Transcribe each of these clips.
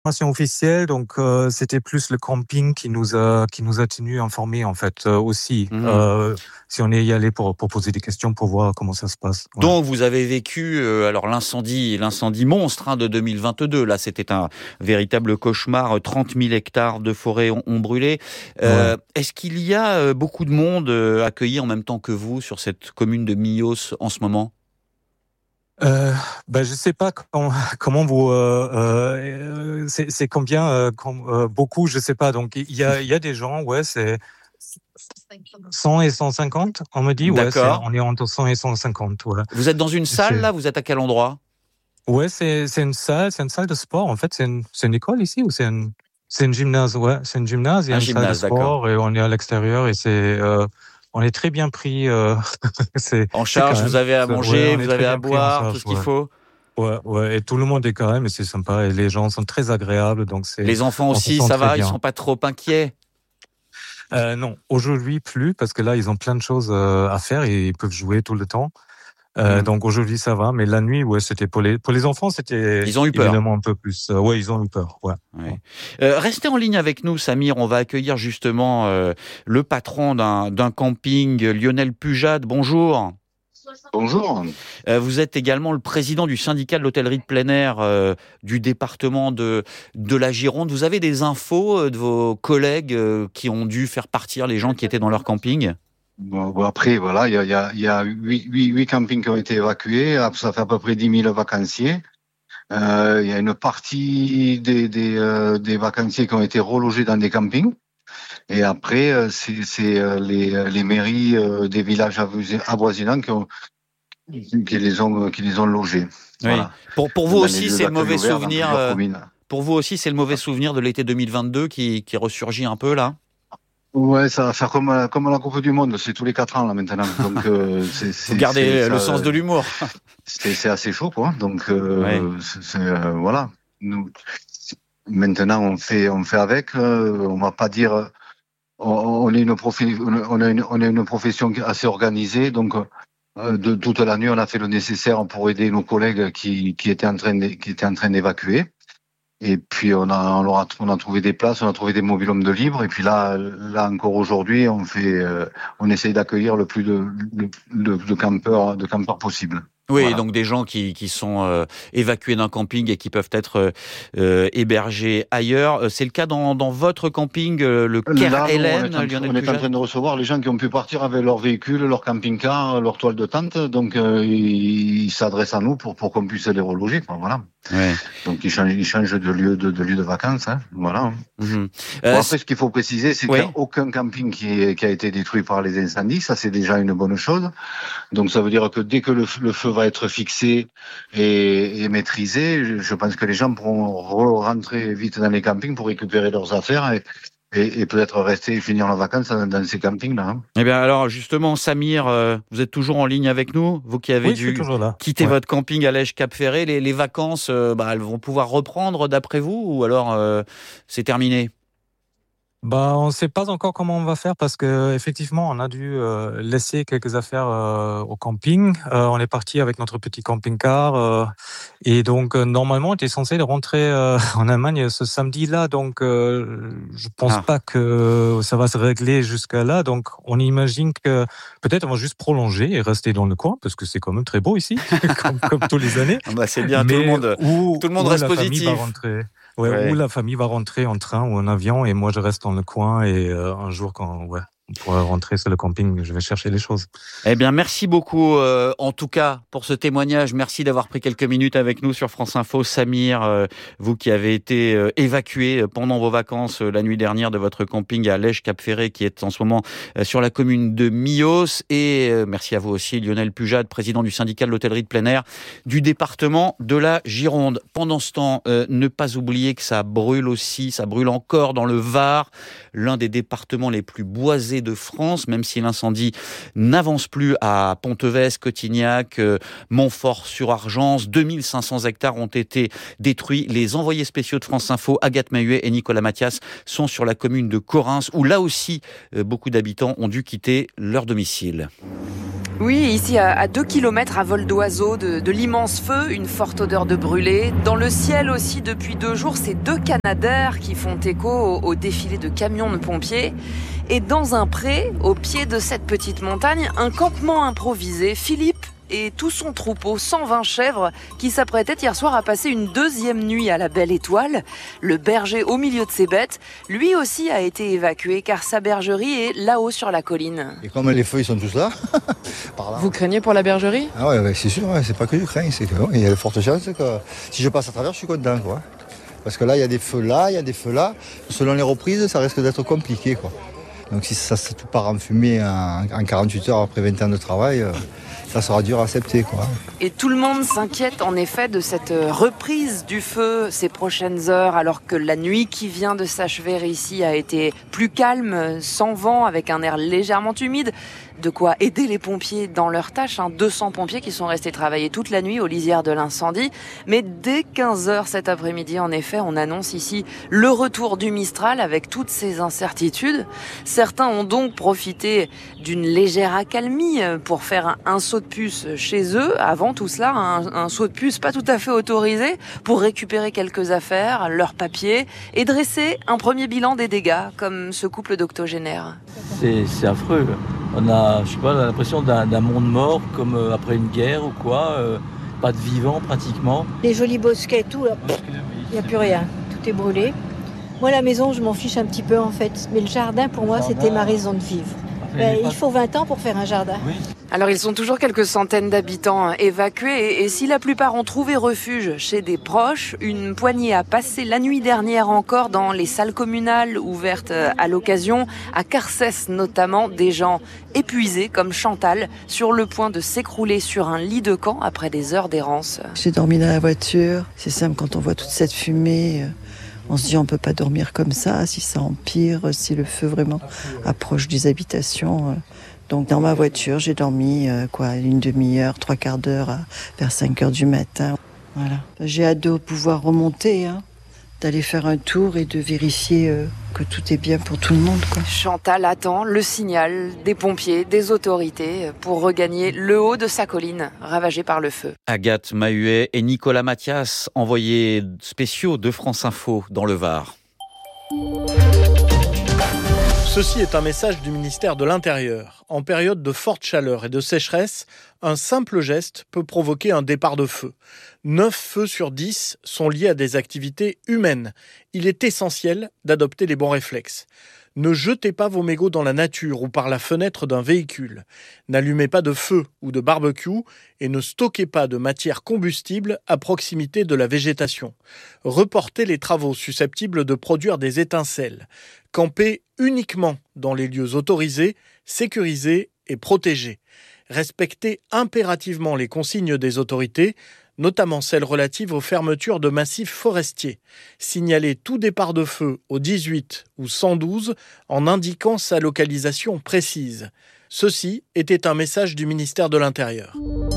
information officielle, donc c'était plus le camping qui nous a tenus informés en fait aussi. Si on est y allé pour poser des questions, pour voir comment ça se passe. Ouais. Donc vous avez vécu alors l'incendie monstre de 2022. Là, c'était un véritable cauchemar. 30 000 hectares de forêt ont brûlé. Est-ce qu'il y a beaucoup de monde accueilli en même temps que vous sur cette commune de Millos en ce moment? Je sais pas comment vous c'est combien beaucoup, je sais pas. Donc il y a des gens, c'est 100 et 150, on me dit. D'accord. On est entre 100 et 150. Ouais. Vous êtes dans une salle là? Vous êtes à quel endroit? Ouais, c'est une salle de sport en fait. C'est une école ici ou c'est une gymnase? Ouais, c'est une gymnase. Il y a une salle de sport et on est à l'extérieur et on est très bien pris. En charge, vous avez à manger, vous avez à boire, tout ce qu'il faut. Ouais, et tout le monde est quand même, et c'est sympa, et les gens sont très agréables, donc Les enfants aussi, ça va, ils sont pas trop inquiets? Non, aujourd'hui plus, parce que là, ils ont plein de choses à faire et ils peuvent jouer tout le temps. Donc aujourd'hui, ça va, mais la nuit, c'était pour les enfants, c'était ils ont eu peur. Évidemment un peu plus. Ils ont eu peur. Ouais. Restez en ligne avec nous, Samir. On va accueillir justement le patron d'un camping, Lionel Pujade. Bonjour. Bonjour. Vous êtes également le président du syndicat de l'hôtellerie de plein air du département de la Gironde. Vous avez des infos de vos collègues qui ont dû faire partir les gens qui étaient dans leur camping? Bon, après, voilà, il y a 8 campings qui ont été évacués. Ça fait à peu près 10 000 vacanciers. Il y a une partie des vacanciers qui ont été relogés dans des campings. Et après, c'est les mairies des villages avoisinants qui les ont logés. Oui. Voilà. Pour vous aussi, c'est le mauvais souvenir. Pour vous aussi, c'est le mauvais souvenir de l'été 2022 qui ressurgit un peu là. Ouais, ça va faire comme la Coupe du Monde, c'est tous les 4 ans là maintenant. Donc vous gardez le sens de l'humour. C'est assez chaud quoi. Donc voilà. Nous maintenant on fait avec. On va pas dire. On est une profession assez organisée, donc de toute la nuit on a fait le nécessaire pour aider nos collègues qui étaient en train d'évacuer. Et puis on a trouvé des places, on a trouvé des mobil-homes de libre. Et puis là encore aujourd'hui, on essaye d'accueillir le plus de campeurs possible. Oui, voilà. Donc des gens qui sont évacués d'un camping et qui peuvent être hébergés ailleurs. C'est le cas dans votre camping, le Caire Hélène, Lionel Pujade. On est en train de recevoir les gens qui ont pu partir avec leur véhicule, leur camping-car, leur toile de tente. Donc ils s'adressent à nous pour qu'on puisse les reloger. Voilà. Ouais. Donc ils changent de lieu de vacances. Voilà. Mmh. Après, ce qu'il faut préciser, c'est qu'il n'y a aucun camping qui a été détruit par les incendies. Ça, c'est déjà une bonne chose. Donc ça veut dire que dès que le feu va être fixé et maîtrisé, je pense que les gens pourront rentrer vite dans les campings pour récupérer leurs affaires et peut-être rester et finir leurs vacances dans ces campings-là. Eh bien alors justement, Samir, vous êtes toujours en ligne avec nous, vous qui avez dû quitter votre camping à Lège-Cap-Ferré. Les vacances, elles vont pouvoir reprendre d'après vous ou alors c'est terminé? On ne sait pas encore comment on va faire parce que effectivement, on a dû laisser quelques affaires au camping. On est parti avec notre petit camping-car et donc normalement, on était censé de rentrer en Allemagne ce samedi-là. Donc, je pense pas que ça va se régler jusqu'à là. Donc, on imagine que peut-être on va juste prolonger et rester dans le coin parce que c'est quand même très beau ici, comme tous les années. C'est bien, tout le monde reste positif. Ou la famille va rentrer en train ou en avion et moi je reste dans le coin et un jour quand on pourra rentrer sur le camping, je vais chercher les choses. Eh bien, merci beaucoup en tout cas pour ce témoignage. Merci d'avoir pris quelques minutes avec nous sur France Info. Samir, vous qui avez été évacué pendant vos vacances la nuit dernière de votre camping à Lège-Cap-Ferré qui est en ce moment sur la commune de Millos. Et merci à vous aussi, Lionel Pujade, président du syndicat de l'hôtellerie de plein air du département de la Gironde. Pendant ce temps, ne pas oublier que ça brûle encore dans le Var, l'un des départements les plus boisés de France, même si l'incendie n'avance plus à Pontevès, Cotignac, Montfort-sur-Argence. 2500 hectares ont été détruits. Les envoyés spéciaux de France Info, Agathe Mahuet et Nicolas Mathias, sont sur la commune de Correns, où là aussi, beaucoup d'habitants ont dû quitter leur domicile. Oui, ici à 2 km à vol d'oiseau de l'immense feu, une forte odeur de brûlé. Dans le ciel aussi depuis 2 jours, c'est 2 Canadair qui font écho au défilé de camions de pompiers. Et dans un pré, au pied de cette petite montagne, un campement improvisé. Philippe et tout son troupeau, 120 chèvres, qui s'apprêtaient hier soir à passer une 2e nuit à la Belle Étoile. Le berger au milieu de ses bêtes, lui aussi a été évacué car sa bergerie est là-haut sur la colline. Et comme les feux ils sont tous là, par là. Vous craignez pour la bergerie ? Ah ouais, c'est sûr, c'est pas que je crains, c'est que il y a de fortes chances que si je passe à travers, je suis content, quoi. Parce que là, il y a des feux là, il y a des feux là. Selon les reprises, ça risque d'être compliqué, quoi. Donc si ça tout part en fumée en 48 heures après 20 ans de travail, ça sera dur à accepter, quoi. Et tout le monde s'inquiète en effet de cette reprise du feu ces prochaines heures, alors que la nuit qui vient de s'achever ici a été plus calme, sans vent, avec un air légèrement humide. De quoi aider les pompiers dans leur tâche. 200 pompiers qui sont restés travailler toute la nuit aux lisières de l'incendie. Mais dès 15h cet après-midi, en effet, on annonce ici le retour du Mistral avec toutes ces incertitudes. Certains ont donc profité d'une légère accalmie pour faire un saut de puce chez eux. Avant tout cela, un saut de puce pas tout à fait autorisé pour récupérer quelques affaires, leurs papiers et dresser un premier bilan des dégâts, comme ce couple d'octogénaires. C'est affreux. On a, l'impression d'un monde mort, comme après une guerre ou quoi. Pas de vivants pratiquement. Les jolis bosquets, tout là, il n'y a plus rien. Tout est brûlé. Moi, la maison, je m'en fiche un petit peu en fait. Mais le jardin, pour moi, c'était ma raison de vivre. Il faut 20 ans pour faire un jardin. Oui. Alors, ils sont toujours quelques centaines d'habitants évacués. Et si la plupart ont trouvé refuge chez des proches, une poignée a passé la nuit dernière encore dans les salles communales ouvertes à l'occasion, à Carcès notamment, des gens épuisés comme Chantal, sur le point de s'écrouler sur un lit de camp après des heures d'errance. J'ai dormi dans la voiture. C'est simple, quand on voit toute cette fumée, on se dit on peut pas dormir comme ça, si ça empire, si le feu vraiment approche des habitations. Donc dans ma voiture, j'ai dormi une demi-heure, 3/4 d'heure vers 5h du matin. Voilà. J'ai hâte de pouvoir remonter, d'aller faire un tour et de vérifier que tout est bien pour tout le monde, quoi. Chantal attend le signal des pompiers, des autorités pour regagner le haut de sa colline ravagée par le feu. Agathe Mahuet et Nicolas Mathias, envoyés spéciaux de France Info dans le Var. Ceci est un message du ministère de l'Intérieur. En période de forte chaleur et de sécheresse, un simple geste peut provoquer un départ de feu. 9 feux sur 10 sont liés à des activités humaines. Il est essentiel d'adopter les bons réflexes. Ne jetez pas vos mégots dans la nature ou par la fenêtre d'un véhicule. N'allumez pas de feu ou de barbecue et ne stockez pas de matière combustible à proximité de la végétation. Reportez les travaux susceptibles de produire des étincelles. Campez uniquement dans les lieux autorisés, sécurisés et protégés. Respectez impérativement les consignes des autorités, notamment celles relatives aux fermetures de massifs forestiers. Signalez tout départ de feu au 18 ou 112 en indiquant sa localisation précise. Ceci était un message du ministère de l'Intérieur.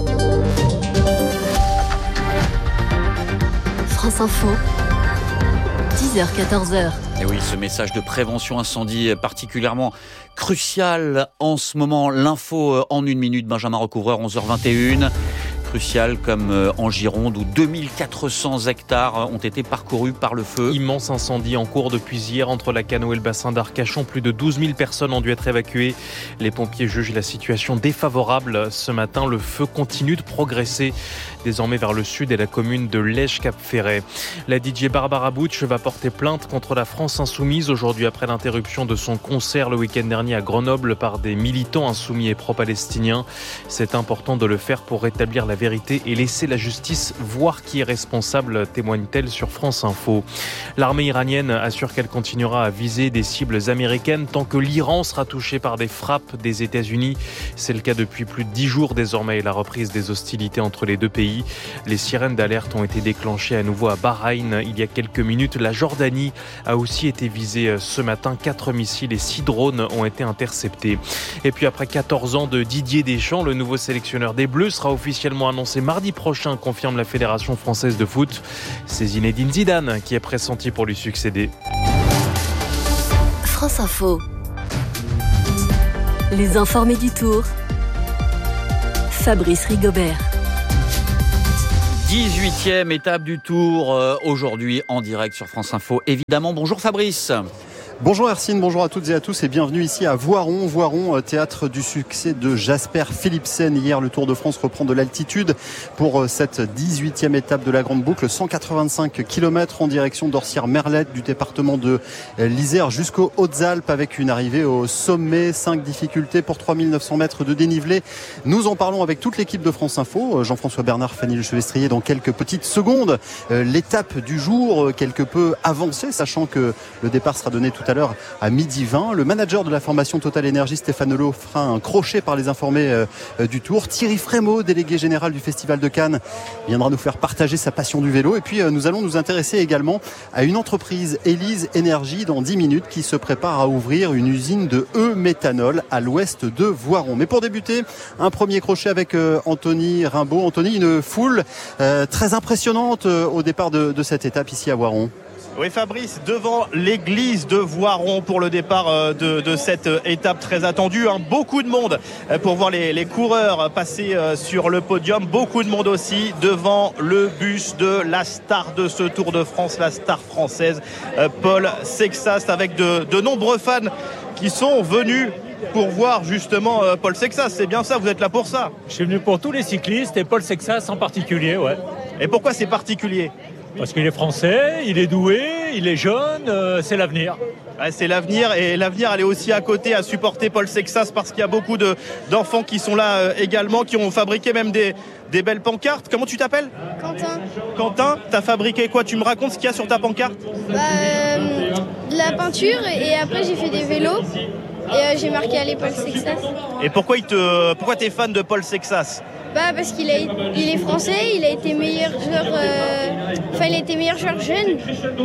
France Info, 10h-14h. Et oui, ce message de prévention incendie est particulièrement crucial en ce moment. L'info en 1 minute, Benjamin Recouvreur, 11h21. Crucial comme en Gironde où 2400 hectares ont été parcourus par le feu. Immense incendie en cours depuis hier entre la Cano et le bassin d'Arcachon. Plus de 12 000 personnes ont dû être évacuées. Les pompiers jugent la situation défavorable. Ce matin, le feu continue de progresser désormais vers le sud et la commune de Lège-Cap-Ferret. La DJ Barbara Butch va porter plainte contre la France Insoumise aujourd'hui après l'interruption de son concert le week-end dernier à Grenoble par des militants insoumis et pro-palestiniens. C'est important de le faire pour rétablir la vérité et laisser la justice voir qui est responsable, témoigne-t-elle sur France Info. L'armée iranienne assure qu'elle continuera à viser des cibles américaines tant que l'Iran sera touché par des frappes des États-Unis. C'est le cas depuis plus de 10 jours désormais et la reprise des hostilités entre les deux pays. Les sirènes d'alerte ont été déclenchées à nouveau à Bahreïn il y a quelques minutes. La Jordanie a aussi été visée ce matin. 4 missiles et 6 drones ont été interceptés. Et puis après 14 ans de Didier Deschamps, le nouveau sélectionneur des Bleus sera officiellement annoncé mardi prochain, confirme la Fédération française de foot. C'est Zinedine Zidane qui est pressenti pour lui succéder. France Info. Les informés du Tour. Fabrice Rigobert. 18e étape du Tour, aujourd'hui en direct sur France Info. Évidemment, bonjour Fabrice. Bonjour Hercine, bonjour à toutes et à tous et bienvenue ici à Voiron. Voiron, théâtre du succès de Jasper Philipsen. Hier, le Tour de France reprend de l'altitude pour cette 18e étape de la Grande Boucle. 185 km en direction d'Orsières-Merlette, du département de l'Isère jusqu'aux Hautes-Alpes, avec une arrivée au sommet. 5 difficultés pour 3900 mètres de dénivelé. Nous en parlons avec toute l'équipe de France Info. Jean-François Bernard, Fanny Lechevestrier dans quelques petites secondes. L'étape du jour, quelque peu avancée, sachant que le départ sera donné tout à l'heure à 12h20. Le manager de la formation Total Energy, Stéphane Hulot, fera un crochet par les informés du Tour. Thierry Frémaux, délégué général du Festival de Cannes, viendra nous faire partager sa passion du vélo. Et puis nous allons nous intéresser également à une entreprise, Élise Énergie, dans 10 minutes, qui se prépare à ouvrir une usine de E-méthanol à l'ouest de Voiron. Mais pour débuter, un premier crochet avec Anthony Rimbaud. Anthony, une foule très impressionnante au départ de cette étape ici à Voiron. Oui Fabrice, devant l'église de Voiron pour le départ de cette étape très attendue. Beaucoup de monde pour voir les coureurs passer sur le podium. Beaucoup de monde aussi devant le bus de la star de ce Tour de France, la star française, Paul Sexas, avec de nombreux fans qui sont venus pour voir justement Paul Sexas. C'est bien ça, vous êtes là pour ça? Je suis venu pour tous les cyclistes et Paul Sexas en particulier, ouais. Et pourquoi c'est particulier? Parce qu'il est français, il est doué, il est jeune, c'est l'avenir. Ouais, c'est l'avenir, et l'avenir elle est aussi à côté à supporter Paul Sexas, parce qu'il y a beaucoup d'enfants qui sont là également, qui ont fabriqué même des belles pancartes. Comment tu t'appelles? Quentin. Quentin, t'as fabriqué quoi? Tu me racontes ce qu'il y a sur ta pancarte? De la peinture, et après j'ai fait des vélos et j'ai marqué à Paul Sexas. Et pourquoi t'es fan de Paul Sexas? Parce qu'il il est français, il a été meilleur joueur, il a été meilleur joueur jeune.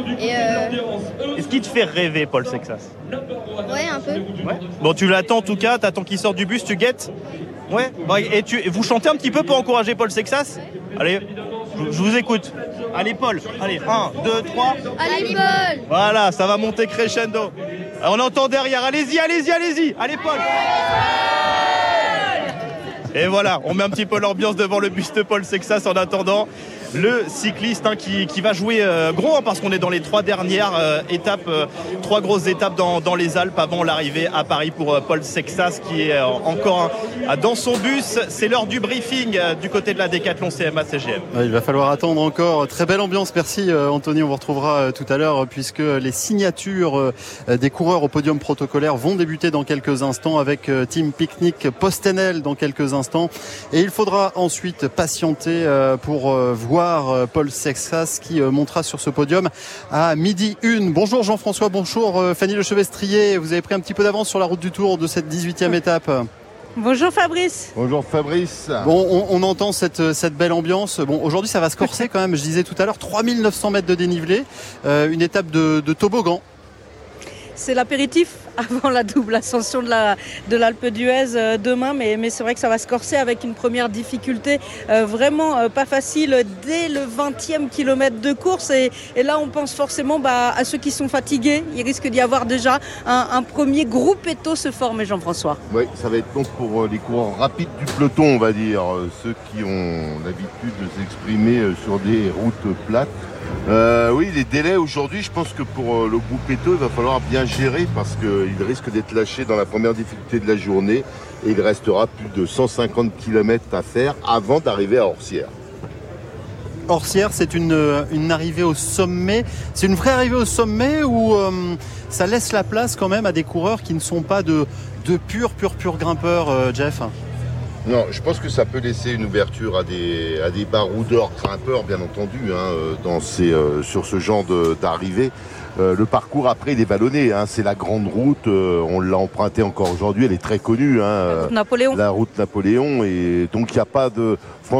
Est-ce qu'il te fait rêver, Paul Sexas? Ouais, un peu. Ouais. Bon, tu l'attends en tout cas, t'attends qu'il sorte du bus, tu guettes? Ouais. Et vous chantez un petit peu pour encourager Paul Sexas? Allez, je vous écoute. Allez Paul, allez, 1, 2, 3. Allez Paul. Voilà, ça va monter crescendo. Alors, on entend derrière, allez-y. Allez Paul. Et voilà, on met un petit peu l'ambiance devant le bus de Paul Sexas en attendant le cycliste qui va jouer gros, parce qu'on est dans les 3 dernières étapes, 3 grosses étapes dans les Alpes avant l'arrivée à Paris pour Paul Sexas, qui est encore dans son bus. C'est l'heure du briefing du côté de la Décathlon CMA CGM. Il va falloir attendre encore. Très belle ambiance, merci Anthony, on vous retrouvera tout à l'heure, puisque les signatures des coureurs au podium protocolaire vont débuter dans quelques instants, avec Team Picnic Postenel dans quelques instants, et il faudra ensuite patienter pour voir Paul Sexas qui montera sur ce podium à 12h01. Bonjour Jean-François, bonjour Fanny Lechevestrier. Vous avez pris un petit peu d'avance sur la route du Tour de cette 18e étape. Bonjour Fabrice. Bonjour Fabrice. Bon, on entend cette belle ambiance. Bon, aujourd'hui ça va se corser quand même, je disais tout à l'heure, 3900 mètres de dénivelé, une étape de toboggan. C'est l'apéritif avant la double ascension de l'Alpe d'Huez demain, mais c'est vrai que ça va se corser avec une première difficulté vraiment pas facile dès le 20e kilomètre de course, et là on pense forcément à ceux qui sont fatigués. Il risque d'y avoir déjà un premier gruppetto se former, Jean-François. Oui, ça va être donc pour les coureurs rapides du peloton, on va dire, ceux qui ont l'habitude de s'exprimer sur des routes plates. Oui, les délais aujourd'hui, je pense que pour le gruppetto, il va falloir bien gérer, parce qu'il risque d'être lâché dans la première difficulté de la journée, et il restera plus de 150 km à faire avant d'arriver à Orsières. Orsières, c'est une arrivée au sommet. C'est une vraie arrivée au sommet, ou ça laisse la place quand même à des coureurs qui ne sont pas de purs grimpeurs, Jeff? Non, je pense que ça peut laisser une ouverture à des baroudeurs grimpeurs, bien entendu, sur ce genre d'arrivée. Le parcours après, il est vallonné, c'est la grande route, on l'a emprunté encore aujourd'hui, elle est très connue, la route Napoléon. La route Napoléon, et donc il n'y a pas de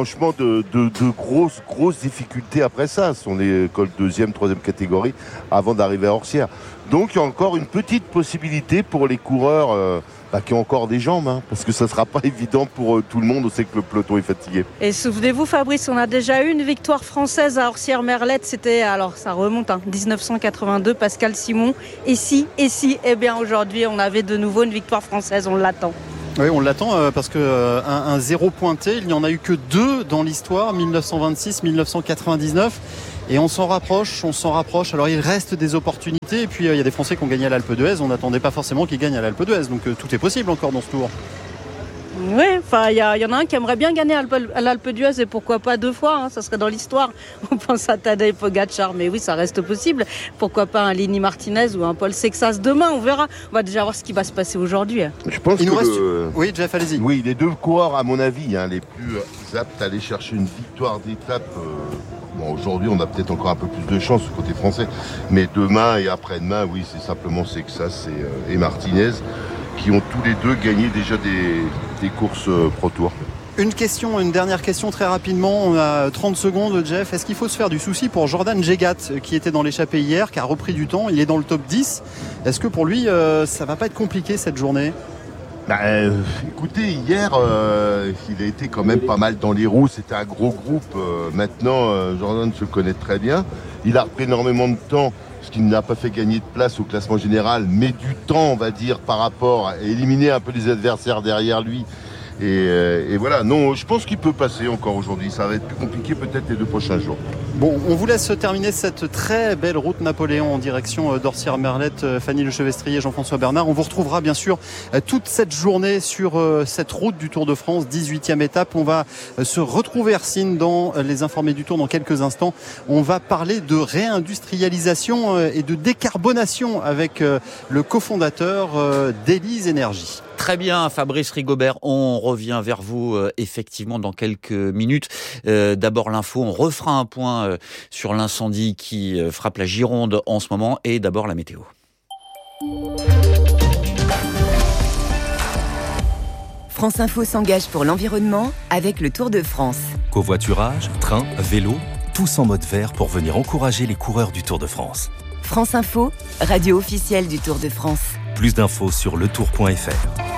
grosses difficultés après ça. Ce sont les cols 2e, 3e catégorie avant d'arriver à Orsières. Donc il y a encore une petite possibilité pour les coureurs qui ont encore des jambes, parce que ça ne sera pas évident pour tout le monde. On sait que le peloton est fatigué. Et souvenez-vous Fabrice, on a déjà eu une victoire française à Orsières-Merlette, c'était, alors ça remonte, 1982, Pascal Simon. Et si, eh bien aujourd'hui on avait de nouveau une victoire française, on l'attend. Oui, on l'attend parce que un zéro pointé, il n'y en a eu que 2 dans l'histoire, 1926, 1999. Et on s'en rapproche. Alors il reste des opportunités. Et puis il y a des Français qui ont gagné à l'Alpe d'Huez. On n'attendait pas forcément qu'ils gagnent à l'Alpe d'Huez. Donc tout est possible encore dans ce tour. Oui, enfin, il y en a un qui aimerait bien gagner à l'Alpe d'Huez et pourquoi pas 2 fois, ça serait dans l'histoire. On pense à Tadej Pogačar, mais oui, ça reste possible. Pourquoi pas un Lenny Martinez ou un Paul Sexas demain, on verra. On va déjà voir ce qui va se passer aujourd'hui. Je pense Oui, Jeff, allez-y. Oui, les 2 coureurs, à mon avis, les plus aptes à aller chercher une victoire d'étape. Bon, aujourd'hui, on a peut-être encore un peu plus de chance côté français, mais demain et après-demain, oui, c'est simplement Sexas et Martinez qui ont tous les 2 gagné déjà des courses Pro Tour. Une dernière question très rapidement. On a 30 secondes, Jeff. Est-ce qu'il faut se faire du souci pour Jordan Jegat, qui était dans l'échappée hier, qui a repris du temps? Il est dans le top 10. Est-ce que pour lui, ça va pas être compliqué cette journée? Écoutez, hier, il a été quand même pas mal dans les roues. C'était un gros groupe. Maintenant, Jordan se connaît très bien. Il a repris énormément de temps, ce qui n'a pas fait gagner de place au classement général, mais du temps, on va dire, par rapport à éliminer un peu les adversaires derrière lui. Et voilà, non, je pense qu'il peut passer encore aujourd'hui. Ça va être plus compliqué peut-être les 2 prochains jours. Bon, on vous laisse terminer cette très belle route Napoléon en direction d'Orsières-Merlette. Fanny Lechevestrier, Jean-François Bernard. On vous retrouvera bien sûr toute cette journée sur cette route du Tour de France, 18e étape. On va se retrouver, Hercine, dans les informés du Tour dans quelques instants. On va parler de réindustrialisation et de décarbonation avec le cofondateur d'Élise Énergie. Très bien, Fabrice Rigobert, on revient vers vous effectivement dans quelques minutes. D'abord l'info, on refera un point sur l'incendie qui frappe la Gironde en ce moment et d'abord la météo. France Info s'engage pour l'environnement avec le Tour de France. Covoiturage, train, vélo, tous en mode vert pour venir encourager les coureurs du Tour de France. France Info, radio officielle du Tour de France. Plus d'infos sur letour.fr.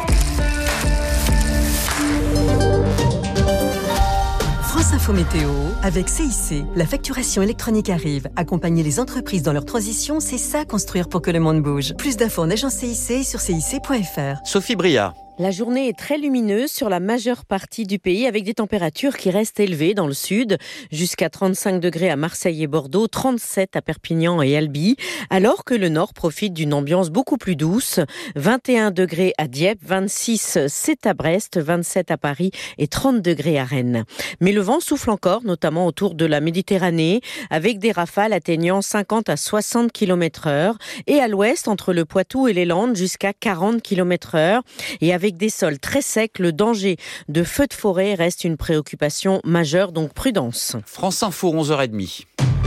France Info Météo avec CIC. La facturation électronique arrive. Accompagner les entreprises dans leur transition, c'est ça construire pour que le monde bouge. Plus d'infos en agence CIC et sur cic.fr. Sophie Bria. La journée est très lumineuse sur la majeure partie du pays avec des températures qui restent élevées dans le sud, jusqu'à 35 degrés à Marseille et Bordeaux, 37 à Perpignan et Albi, alors que le nord profite d'une ambiance beaucoup plus douce, 21 degrés à Dieppe, 26 c'est à Brest, 27 à Paris et 30 degrés à Rennes. Mais le vent souffle encore, notamment autour de la Méditerranée, avec des rafales atteignant 50 à 60 km/h et à l'ouest entre le Poitou et les Landes jusqu'à 40 km/h et avec des sols très secs, le danger de feux de forêt reste une préoccupation majeure, donc prudence. France Info, 11h30.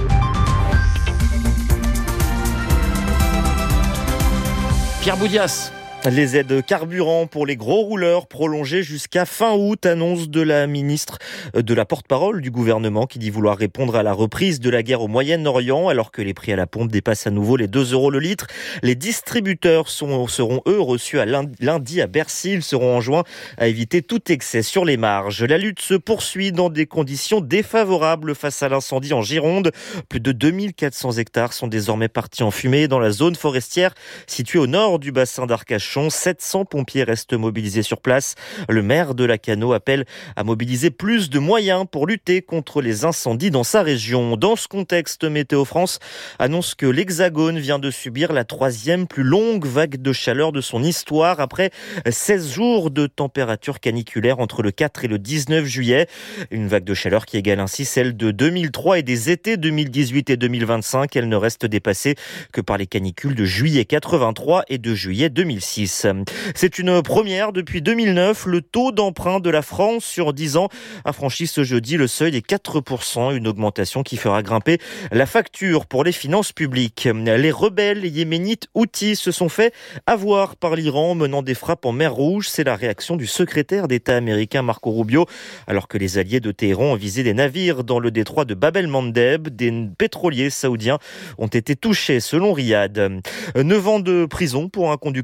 Pierre Boudias. Les aides carburant pour les gros rouleurs prolongées jusqu'à fin août, annonce de la ministre, de la porte-parole du gouvernement qui dit vouloir répondre à la reprise de la guerre au Moyen-Orient alors que les prix à la pompe dépassent à nouveau les 2 € le litre. Les distributeurs seront eux reçus à lundi à Bercy. Ils seront enjoints à éviter tout excès sur les marges. La lutte se poursuit dans des conditions défavorables face à l'incendie en Gironde. Plus de 2400 hectares sont désormais partis en fumée dans la zone forestière située au nord du bassin d'Arcachon. 700 pompiers restent mobilisés sur place. Le maire de Lacanau appelle à mobiliser plus de moyens pour lutter contre les incendies dans sa région. Dans ce contexte, Météo France annonce que l'Hexagone vient de subir la 3e plus longue vague de chaleur de son histoire après 16 jours de température caniculaire entre le 4 et le 19 juillet. Une vague de chaleur qui égale ainsi celle de 2003 et des étés 2018 et 2025. Elle ne reste dépassée que par les canicules de juillet 83 et de juillet 2006. C'est une première depuis 2009. Le taux d'emprunt de la France sur 10 ans a franchi ce jeudi le seuil des 4%, une augmentation qui fera grimper la facture pour les finances publiques. Les rebelles yéménites Houthis se sont fait avoir par l'Iran menant des frappes en mer Rouge. C'est la réaction du secrétaire d'État américain Marco Rubio, alors que les alliés de Téhéran ont visé des navires dans le détroit de Bab el-Mandeb. Des pétroliers saoudiens ont été touchés selon Riyad. 9 ans de prison pour un conducteur accusé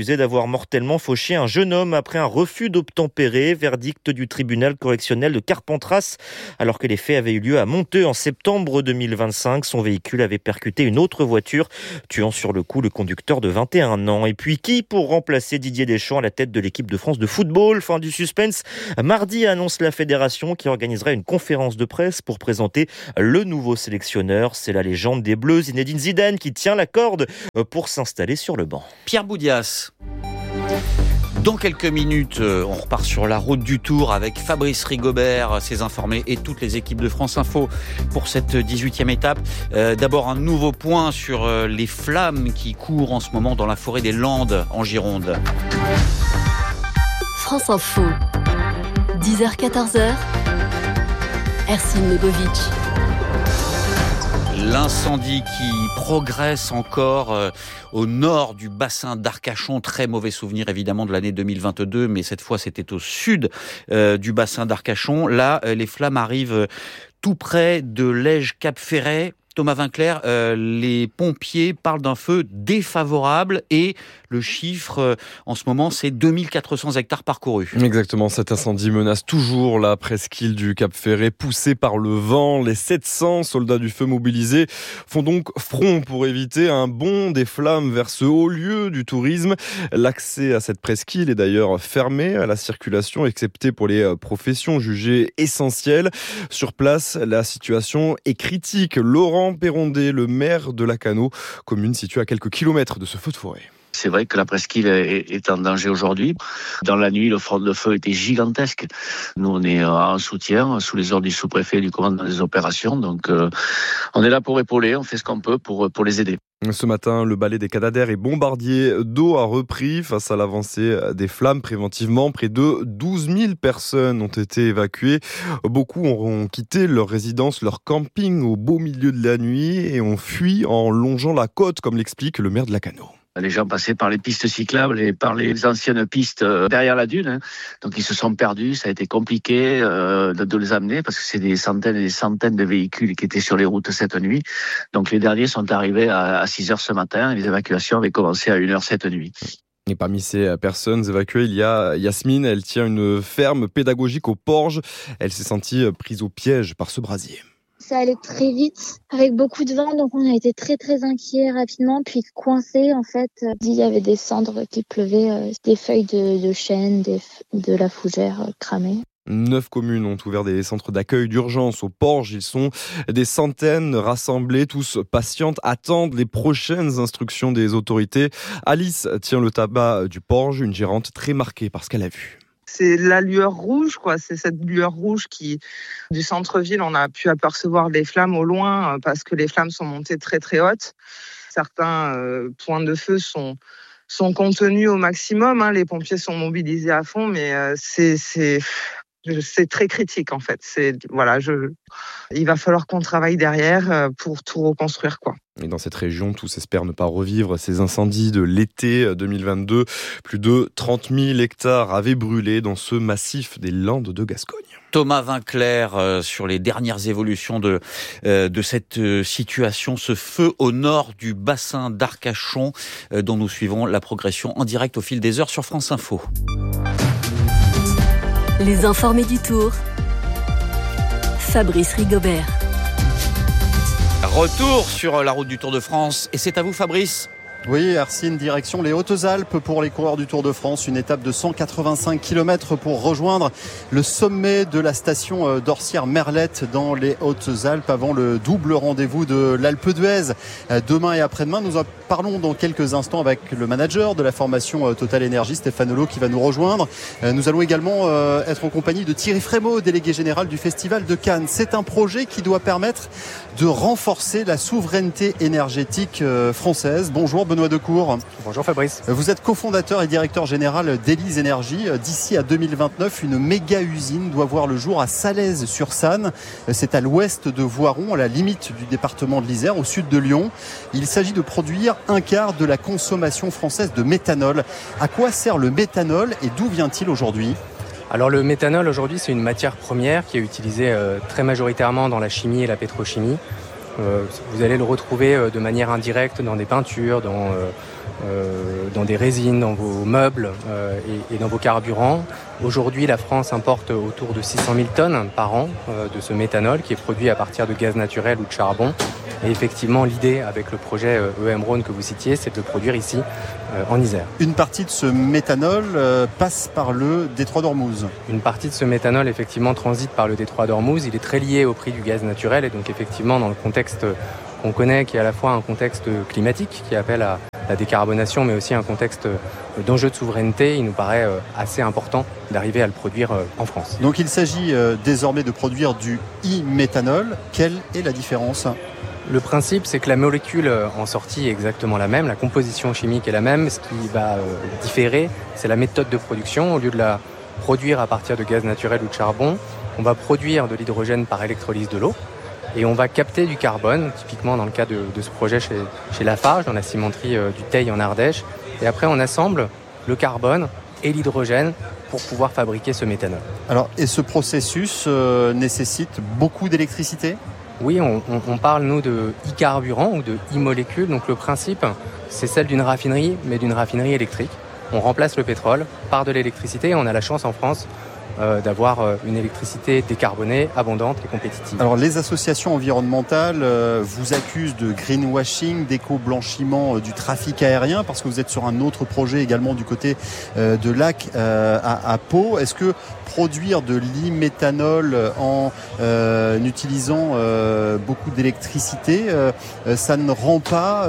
accusé d'avoir mortellement fauché un jeune homme après un refus d'obtempérer. Verdict du tribunal correctionnel de Carpentras. Alors que les faits avaient eu lieu à Monteux en septembre 2025, son véhicule avait percuté une autre voiture, tuant sur le coup le conducteur de 21 ans. Et puis qui pour remplacer Didier Deschamps à la tête de l'équipe de France de football? Fin du suspense. Mardi annonce la fédération qui organisera une conférence de presse pour présenter le nouveau sélectionneur. C'est la légende des Bleus, Zinedine Zidane, qui tient la corde pour s'installer sur le banc. Pierre Boudias. Dans quelques minutes, on repart sur la route du Tour avec Fabrice Rigobert, ses informés et toutes les équipes de France Info pour cette 18e étape. D'abord, un nouveau point sur les flammes qui courent en ce moment dans la forêt des Landes en Gironde. France Info, 10h-14h, Ercine Lebovic. L'incendie qui progresse encore au nord du bassin d'Arcachon. Très mauvais souvenir évidemment de l'année 2022, mais cette fois c'était au sud du bassin d'Arcachon. Là, les flammes arrivent tout près de Lège-Cap-Ferret. Thomas Vinclair, les pompiers parlent d'un feu défavorable et le chiffre en ce moment c'est 2400 hectares parcourus. Exactement, cet incendie menace toujours la presqu'île du Cap-Ferret, poussée par le vent. Les 700 soldats du feu mobilisés font donc front pour éviter un bond des flammes vers ce haut lieu du tourisme. L'accès à cette presqu'île est d'ailleurs fermé à la circulation, excepté pour les professions jugées essentielles. Sur place, la situation est critique. Laurent Perrondé, le maire de Lacanau, commune située à quelques kilomètres de ce feu de forêt. C'est vrai que la presqu'île est en danger aujourd'hui. Dans la nuit, le front de feu était gigantesque. Nous, on est en soutien, sous les ordres du sous-préfet et du commandant des opérations. Donc, on est là pour épauler, on fait ce qu'on peut pour les aider. Ce matin, le balai des Canadair et bombardiers d'eau a repris face à l'avancée des flammes préventivement. Près de 12 000 personnes ont été évacuées. Beaucoup auront quitté leur résidence, leur camping au beau milieu de la nuit et ont fui en longeant la côte, comme l'explique le maire de Lacanau. Les gens passaient par les pistes cyclables et par les anciennes pistes derrière la dune. Donc ils se sont perdus, ça a été compliqué de les amener parce que c'est des centaines et des centaines de véhicules qui étaient sur les routes cette nuit. Donc les derniers sont arrivés à 6h ce matin et les évacuations avaient commencé à 1h cette nuit. Et parmi ces personnes évacuées, il y a Yasmine. Elle tient une ferme pédagogique au Porge. Elle s'est sentie prise au piège par ce brasier. Ça allait très vite, avec beaucoup de vent, donc on a été très très inquiets rapidement, puis coincés en fait. Il y avait des cendres qui pleuvaient, des feuilles de chêne, de la fougère cramée. 9 communes ont ouvert des centres d'accueil d'urgence au Porge. Ils sont des centaines rassemblés, tous patientes, attendent les prochaines instructions des autorités. Alice tient le tabac du Porge, une gérante très marquée par ce qu'elle a vu. C'est la lueur rouge, quoi. C'est cette lueur rouge du centre-ville, on a pu apercevoir les flammes au loin parce que les flammes sont montées très très hautes. Certains points de feu sont contenus au maximum. Les pompiers sont mobilisés à fond, mais c'est très critique en fait. Il va falloir qu'on travaille derrière pour tout reconstruire, quoi. Et dans cette région, tous espèrent ne pas revivre ces incendies de l'été 2022. Plus de 30 000 hectares avaient brûlé dans ce massif des Landes de Gascogne. Thomas Vinclair, sur les dernières évolutions de cette situation, ce feu au nord du bassin d'Arcachon, dont nous suivons la progression en direct au fil des heures sur France Info. Les informés du Tour, Fabrice Rigobert. Retour sur la route du Tour de France et c'est à vous Fabrice. Oui, Ercine, direction les Hautes-Alpes pour les coureurs du Tour de France. Une étape de 185 km pour rejoindre le sommet de la station d'Orsières-Merlette dans les Hautes-Alpes avant le double rendez-vous de l'Alpe d'Huez. Demain et après-demain, nous en parlons dans quelques instants avec le manager de la formation Total Energy, Stéphane Hulot, qui va nous rejoindre. Nous allons également être en compagnie de Thierry Frémaux, délégué général du Festival de Cannes. C'est un projet qui doit permettre de renforcer la souveraineté énergétique française. Bonjour Benoît Decour. Bonjour Fabrice. Vous êtes cofondateur et directeur général d'Élise Énergie. D'ici à 2029, une méga usine doit voir le jour à Salaise-sur-Sanne. C'est à l'ouest de Voiron, à la limite du département de l'Isère, au sud de Lyon. Il s'agit de produire un quart de la consommation française de méthanol. À quoi sert le méthanol et d'où vient-il aujourd'hui ? Alors le méthanol aujourd'hui c'est une matière première qui est utilisée très majoritairement dans la chimie et la pétrochimie. Vous allez le retrouver de manière indirecte dans des peintures, dans dans des résines, dans vos meubles et dans vos carburants. Aujourd'hui, la France importe autour de 600 000 tonnes par an de ce méthanol qui est produit à partir de gaz naturel ou de charbon. Et effectivement, l'idée avec le projet EM Rhône que vous citiez, c'est de le produire ici, en Isère. Une partie de ce méthanol passe par le détroit d'Ormuz. Une partie de ce méthanol, effectivement, transite par le détroit d'Ormuz. Il est très lié au prix du gaz naturel et donc, effectivement, dans le contexte qu'on connaît, qui est à la fois un contexte climatique, qui appelle à la décarbonation, mais aussi un contexte d'enjeu de souveraineté, il nous paraît assez important d'arriver à le produire en France. Donc il s'agit désormais de produire du e-méthanol. Quelle est la différence ? Le principe, c'est que la molécule en sortie est exactement la même, la composition chimique est la même. Ce qui va différer, c'est la méthode de production. Au lieu de la produire à partir de gaz naturel ou de charbon, on va produire de l'hydrogène par électrolyse de l'eau. Et on va capter du carbone, typiquement dans le cas de ce projet chez Lafarge, dans la cimenterie du Teil en Ardèche. Et après, on assemble le carbone et l'hydrogène pour pouvoir fabriquer ce méthanol. Alors, et ce processus nécessite beaucoup d'électricité ? Oui, on parle, nous, de e-carburant ou de e-molécule. Donc le principe, c'est celle d'une raffinerie, mais d'une raffinerie électrique. On remplace le pétrole par de l'électricité et on a la chance en France d'avoir une électricité décarbonée, abondante et compétitive. Alors les associations environnementales vous accusent de greenwashing, d'éco-blanchiment du trafic aérien, parce que vous êtes sur un autre projet également du côté de Lac à Pau. Est-ce que produire de l'e-méthanol en utilisant beaucoup d'électricité, ça ne rend pas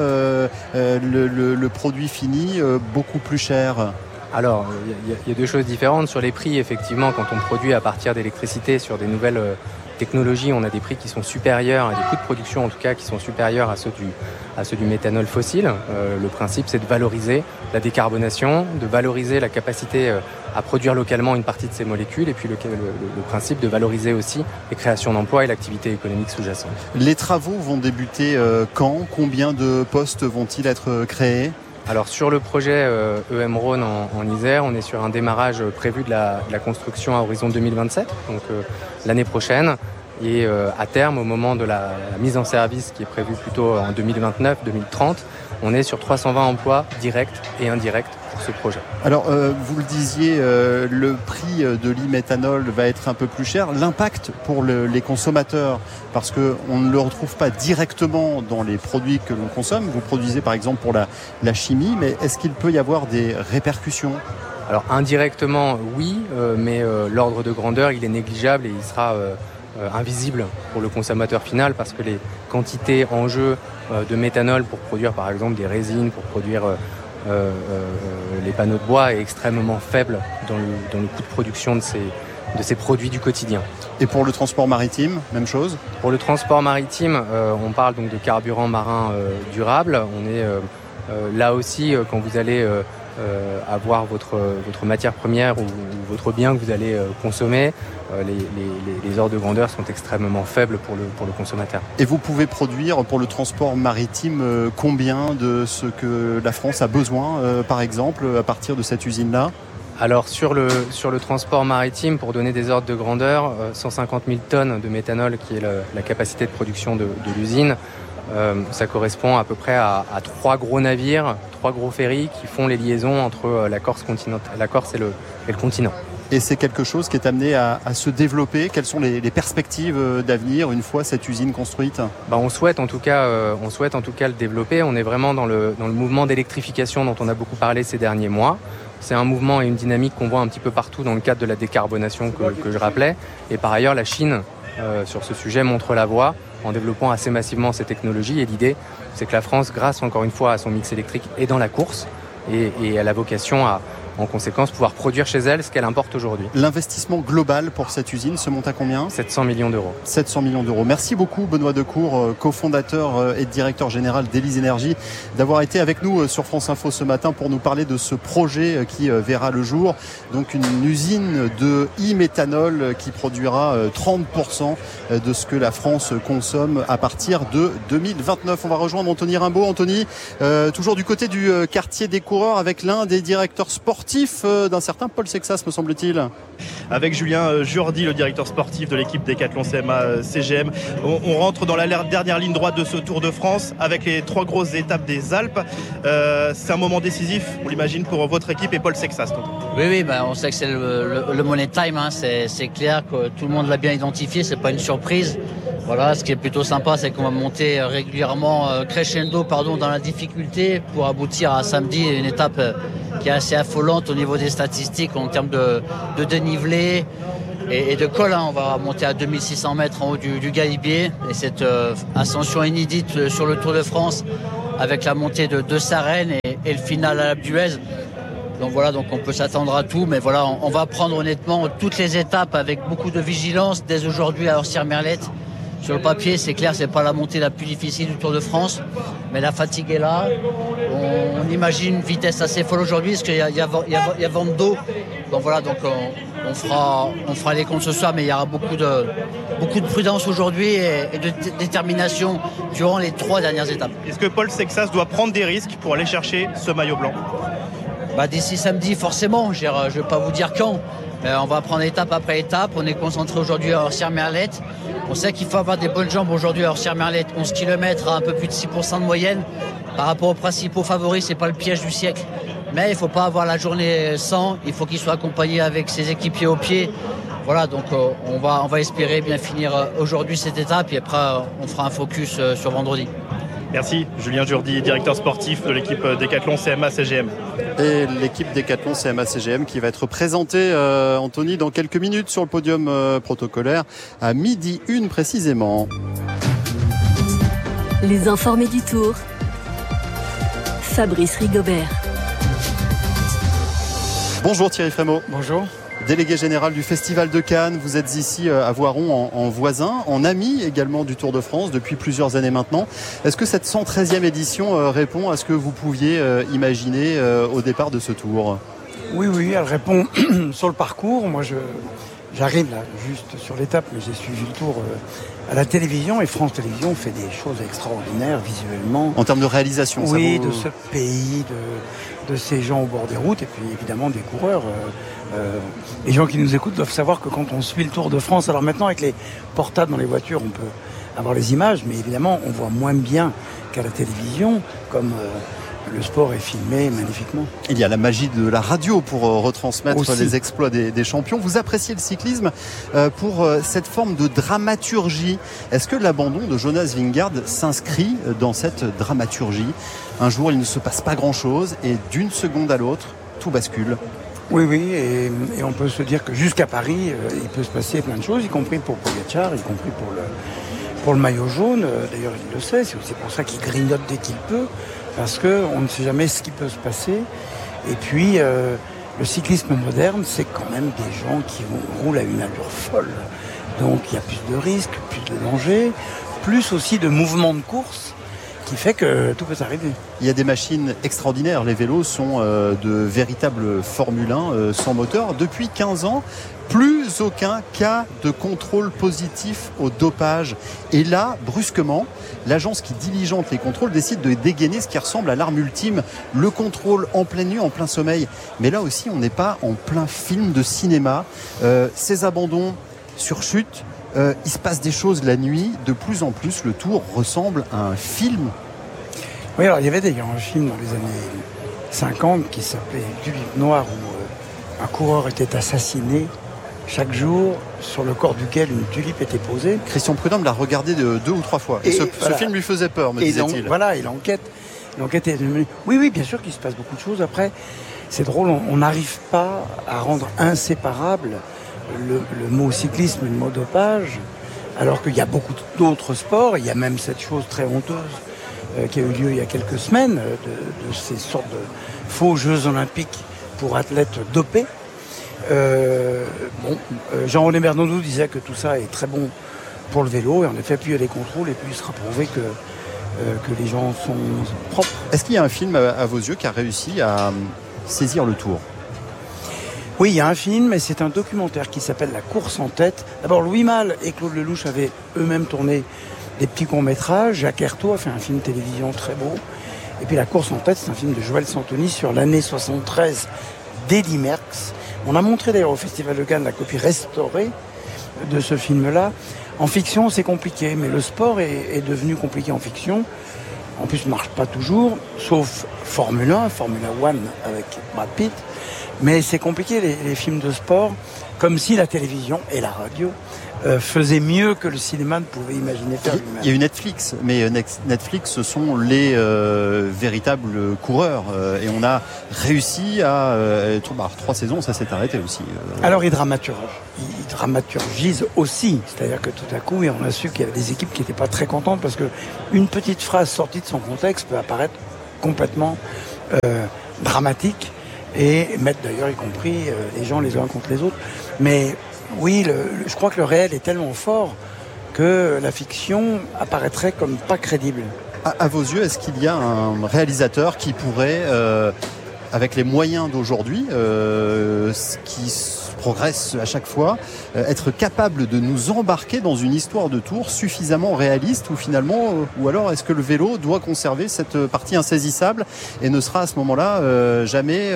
le produit fini beaucoup plus cher ? Alors, il y a deux choses différentes. Sur les prix, effectivement, quand on produit à partir d'électricité sur des nouvelles technologies, on a des prix qui sont supérieurs, des coûts de production en tout cas, qui sont supérieurs à ceux du méthanol fossile. Le principe, c'est de valoriser la décarbonation, de valoriser la capacité à produire localement une partie de ces molécules, et puis le principe de valoriser aussi les créations d'emplois et l'activité économique sous-jacente. Les travaux vont débuter quand ? Combien de postes vont-ils être créés ? Alors sur le projet EM Rhône en Isère, on est sur un démarrage prévu de la construction à horizon 2027, donc l'année prochaine. Et à terme, au moment de la mise en service qui est prévue plutôt en 2029-2030, on est sur 320 emplois directs et indirects pour ce projet. Alors, vous le disiez, le prix de l'e-méthanol va être un peu plus cher. L'impact pour les consommateurs, parce qu'on ne le retrouve pas directement dans les produits que l'on consomme. Vous produisez par exemple pour la chimie, mais est-ce qu'il peut y avoir des répercussions ? Alors indirectement, oui, mais l'ordre de grandeur, il est négligeable et il sera invisible pour le consommateur final, parce que les quantités en jeu de méthanol pour produire par exemple des résines, pour produire les panneaux de bois est extrêmement faible dans le coût de production de ces produits du quotidien. Et pour le transport maritime, même chose ? Pour le transport maritime, on parle donc de carburant marin durable. On est là aussi, quand vous allez avoir votre matière première ou votre bien que vous allez consommer, les ordres de grandeur sont extrêmement faibles pour le consommateur. Et vous pouvez produire pour le transport maritime combien de ce que la France a besoin, par exemple, à partir de cette usine-là ? Alors sur le transport maritime, pour donner des ordres de grandeur, 150 000 tonnes de méthanol qui est la capacité de production de l'usine. Ça correspond à peu près à 3 gros navires, 3 gros ferries qui font les liaisons entre la Corse et le continent. Et c'est quelque chose qui est amené à se développer. Quelles sont les perspectives d'avenir une fois cette usine construite ? On souhaite en tout cas le développer. On est vraiment dans le mouvement d'électrification dont on a beaucoup parlé ces derniers mois. C'est un mouvement et une dynamique qu'on voit un petit peu partout dans le cadre de la décarbonation que je rappelais. Et par ailleurs, la Chine, sur ce sujet, montre la voie en développant assez massivement ces technologies. Et l'idée, c'est que la France, grâce encore une fois à son mix électrique, est dans la course et elle a vocation à, en conséquence, pouvoir produire chez elle ce qu'elle importe aujourd'hui. L'investissement global pour cette usine se monte à combien ? 700 millions d'euros. 700 millions d'euros. Merci beaucoup Benoît Decour, cofondateur et directeur général d'Élys Énergie, d'avoir été avec nous sur France Info ce matin pour nous parler de ce projet qui verra le jour. Donc une usine de e-méthanol qui produira 30% de ce que la France consomme à partir de 2029. On va rejoindre Anthony Rimbaud. Anthony, toujours du côté du quartier des coureurs avec l'un des directeurs sportifs sportif d'un certain Paul Sexas, me semble-t-il. Avec Julien Jourdi, le directeur sportif de l'équipe Décathlon CMA CGM. On rentre dans la dernière ligne droite de ce Tour de France avec les 3 grosses étapes des Alpes. C'est un moment décisif, on l'imagine, pour votre équipe et Paul Sexas. Oui, on sait que c'est le money time. C'est clair que tout le monde l'a bien identifié, c'est pas une surprise. Voilà, ce qui est plutôt sympa, c'est qu'on va monter régulièrement crescendo dans la difficulté pour aboutir à samedi une étape qui est assez affolante au niveau des statistiques en termes de dénivelé et de col. On va monter à 2600 mètres en haut du Galibier et cette ascension inédite sur le Tour de France avec la montée de Sarenne et le final à l'Alpe d'Huez. Donc voilà, on peut s'attendre à tout, mais voilà, on va prendre honnêtement toutes les étapes avec beaucoup de vigilance dès aujourd'hui à Orsières-Merlette. Sur le papier, c'est clair, c'est pas la montée la plus difficile du Tour de France, mais la fatigue est là. On imagine une vitesse assez folle aujourd'hui, parce qu'il y a vent d'eau. Donc voilà, on fera les comptes ce soir, mais il y aura beaucoup de prudence aujourd'hui et de détermination durant les 3 dernières étapes. Est-ce que Paul Sexas doit prendre des risques pour aller chercher ce maillot blanc ? D'ici samedi, forcément. Je ne vais pas vous dire quand. On va prendre étape après étape. On est concentré aujourd'hui à Orsières-Merlette. On sait qu'il faut avoir des bonnes jambes aujourd'hui à Orsières-Merlette. 11 km à un peu plus de 6% de moyenne. Par rapport aux principaux favoris, c'est pas le piège du siècle. Mais il ne faut pas avoir la journée sans. Il faut qu'il soit accompagné avec ses équipiers au pied. Voilà, on va espérer bien finir aujourd'hui cette étape. Et après, on fera un focus sur vendredi. Merci Julien Jourdi, directeur sportif de l'équipe Décathlon CMA CGM. Et l'équipe Décathlon CMA CGM qui va être présentée, Anthony, dans quelques minutes sur le podium protocolaire à 12h01 précisément. Les informés du Tour. Fabrice Rigobert. Bonjour Thierry Frémaux. Bonjour. Délégué général du Festival de Cannes, vous êtes ici à Voiron en voisin, en ami également du Tour de France depuis plusieurs années maintenant. Est-ce que cette 113e édition répond à ce que vous pouviez imaginer au départ de ce Tour ? Oui, elle répond sur le parcours. Moi, j'arrive là juste sur l'étape, mais j'ai suivi le Tour à la télévision et France Télévisions fait des choses extraordinaires visuellement. En termes de réalisation, oui, de ce pays, de ces gens au bord des routes et puis évidemment des coureurs. Les gens qui nous écoutent doivent savoir que quand on suit le Tour de France, alors maintenant avec les portables dans les voitures, on peut avoir les images, mais évidemment on voit moins bien qu'à la télévision, comme le sport est filmé magnifiquement. Il y a la magie de la radio pour retransmettre aussi les exploits des champions. Vous appréciez le cyclisme pour cette forme de dramaturgie. Est-ce que l'abandon de Jonas Vingegaard s'inscrit dans cette dramaturgie ? Un jour, il ne se passe pas grand-chose et d'une seconde à l'autre, tout bascule. Oui, et on peut se dire que jusqu'à Paris, il peut se passer plein de choses, y compris pour Pogačar, y compris pour le maillot jaune. D'ailleurs, il le sait, c'est aussi pour ça qu'il grignote dès qu'il peut, parce qu'on ne sait jamais ce qui peut se passer. Et puis, le cyclisme moderne, c'est quand même des gens qui roulent à une allure folle. Donc, il y a plus de risques, plus de dangers, plus aussi de mouvements de course, qui fait que tout peut s'arrêter. Il y a des machines extraordinaires. Les vélos sont de véritables Formule 1 sans moteur. Depuis 15 ans, plus aucun cas de contrôle positif au dopage. Et là, brusquement, l'agence qui diligente les contrôles décide de dégainer ce qui ressemble à l'arme ultime, le contrôle en pleine nuit, en plein sommeil. Mais là aussi, on n'est pas en plein film de cinéma. Ces abandons sur chute, il se passe des choses la nuit. De plus en plus, le Tour ressemble à un film. Oui, alors il y avait d'ailleurs un film dans les années 50 qui s'appelait Tulipe Noire où un coureur était assassiné chaque jour sur le corps duquel une tulipe était posée. Christian Prudhomme l'a regardé 2 ou 3 fois. Et ce film lui faisait peur, me disait-il. Voilà, et l'enquête est devenue... Oui, bien sûr qu'il se passe beaucoup de choses. Après, c'est drôle, on n'arrive pas à rendre inséparable le mot cyclisme et le mot dopage, alors qu'il y a beaucoup d'autres sports. Il y a même cette chose très honteuse qui a eu lieu il y a quelques semaines, de ces sortes de faux Jeux Olympiques pour athlètes dopés. Jean-René Bernaudot disait que tout ça est très bon pour le vélo, et en effet, plus il y a des contrôles, et plus il sera prouvé que les gens sont propres. Est-ce qu'il y a un film à vos yeux qui a réussi à saisir le Tour ? Oui, il y a un film, mais c'est un documentaire qui s'appelle La course en tête. D'abord, Louis Malle et Claude Lelouch avaient eux-mêmes tourné des petits courts-métrages. Jacques Ertaud a fait un film télévision très beau. Et puis La course en tête, c'est un film de Joël Santoni sur l'année 73 d'Eddy Merckx. On a montré d'ailleurs au Festival de Cannes la copie restaurée de ce film-là. En fiction, c'est compliqué, mais le sport est devenu compliqué en fiction. En plus, ne marche pas toujours, sauf Formula 1 avec Brad Pitt. Mais c'est compliqué, les films de sport, comme si la télévision et la radio faisaient mieux que le cinéma ne pouvait imaginer faire lui-même. Il y a eu Netflix, mais Netflix, ce sont les véritables coureurs. Et on a réussi à... 3 saisons, ça s'est arrêté aussi. Alors, ils dramaturgisent aussi. C'est-à-dire que tout à coup, on a su qu'il y avait des équipes qui n'étaient pas très contentes parce qu'une petite phrase sortie de son contexte peut apparaître complètement dramatique et mettre d'ailleurs y compris les gens les uns contre les autres. Mais oui, je crois que le réel est tellement fort que la fiction apparaîtrait comme pas crédible. À vos yeux, est-ce qu'il y a un réalisateur qui pourrait, avec les moyens d'aujourd'hui, qui progresse à chaque fois, être capable de nous embarquer dans une histoire de tour suffisamment réaliste ou alors est-ce que le vélo doit conserver cette partie insaisissable et ne sera à ce moment-là jamais